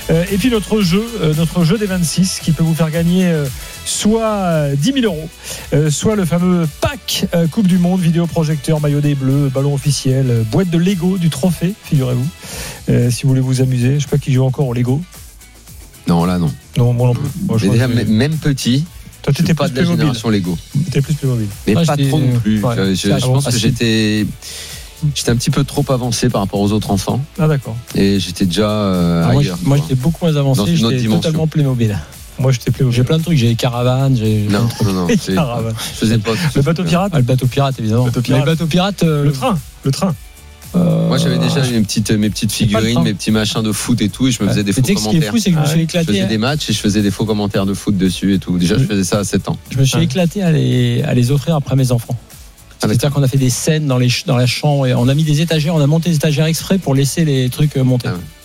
Euh, et puis notre jeu, euh, notre jeu des vingt-six qui peut vous faire gagner euh, soit dix mille euros, euh, soit le fameux pack euh, Coupe du Monde, vidéoprojecteur, maillot des Bleus, ballon officiel, euh, boîte de Lego du trophée, figurez-vous. Euh, si vous voulez vous amuser, je ne sais pas qui joue encore au Lego. Non, là non. Non, moi non plus. Moi, mais déjà, même petit. Toi, tu n'étais pas de la génération Lego. Tu étais plus Playmobil. Mais ah, pas trop non plus. Ouais. Je, je, je pense que j'étais, j'étais un petit peu trop avancé par rapport aux autres enfants. Ah d'accord. Et j'étais déjà euh, ah, moi, ailleurs. Moi, j'étais beaucoup moins avancé. J'étais totalement Playmobil. Moi, j'étais Playmobil. J'ai plein de trucs. J'ai les caravanes. J'ai non, non, non. Les caravanes. Je faisais pas. Le bateau pirate. Ah, le bateau pirate, évidemment. Le bateau pirate. Le bateau pirate. Euh, le train. Le train. Euh, Moi j'avais déjà mes petites, mes petites figurines, mes petits machins de foot et tout, et je me faisais des faux commentaires. Ce qui est fou, c'est que je me suis éclaté. Je faisais des matchs et je faisais des faux commentaires de foot dessus et tout. Déjà, je faisais ça à sept ans. Je me suis éclaté à les, à les offrir après mes enfants. C'est-à-dire qu'on a fait des scènes dans, les, dans la chambre, et on a mis des étagères, on a monté des étagères exprès pour laisser les trucs monter.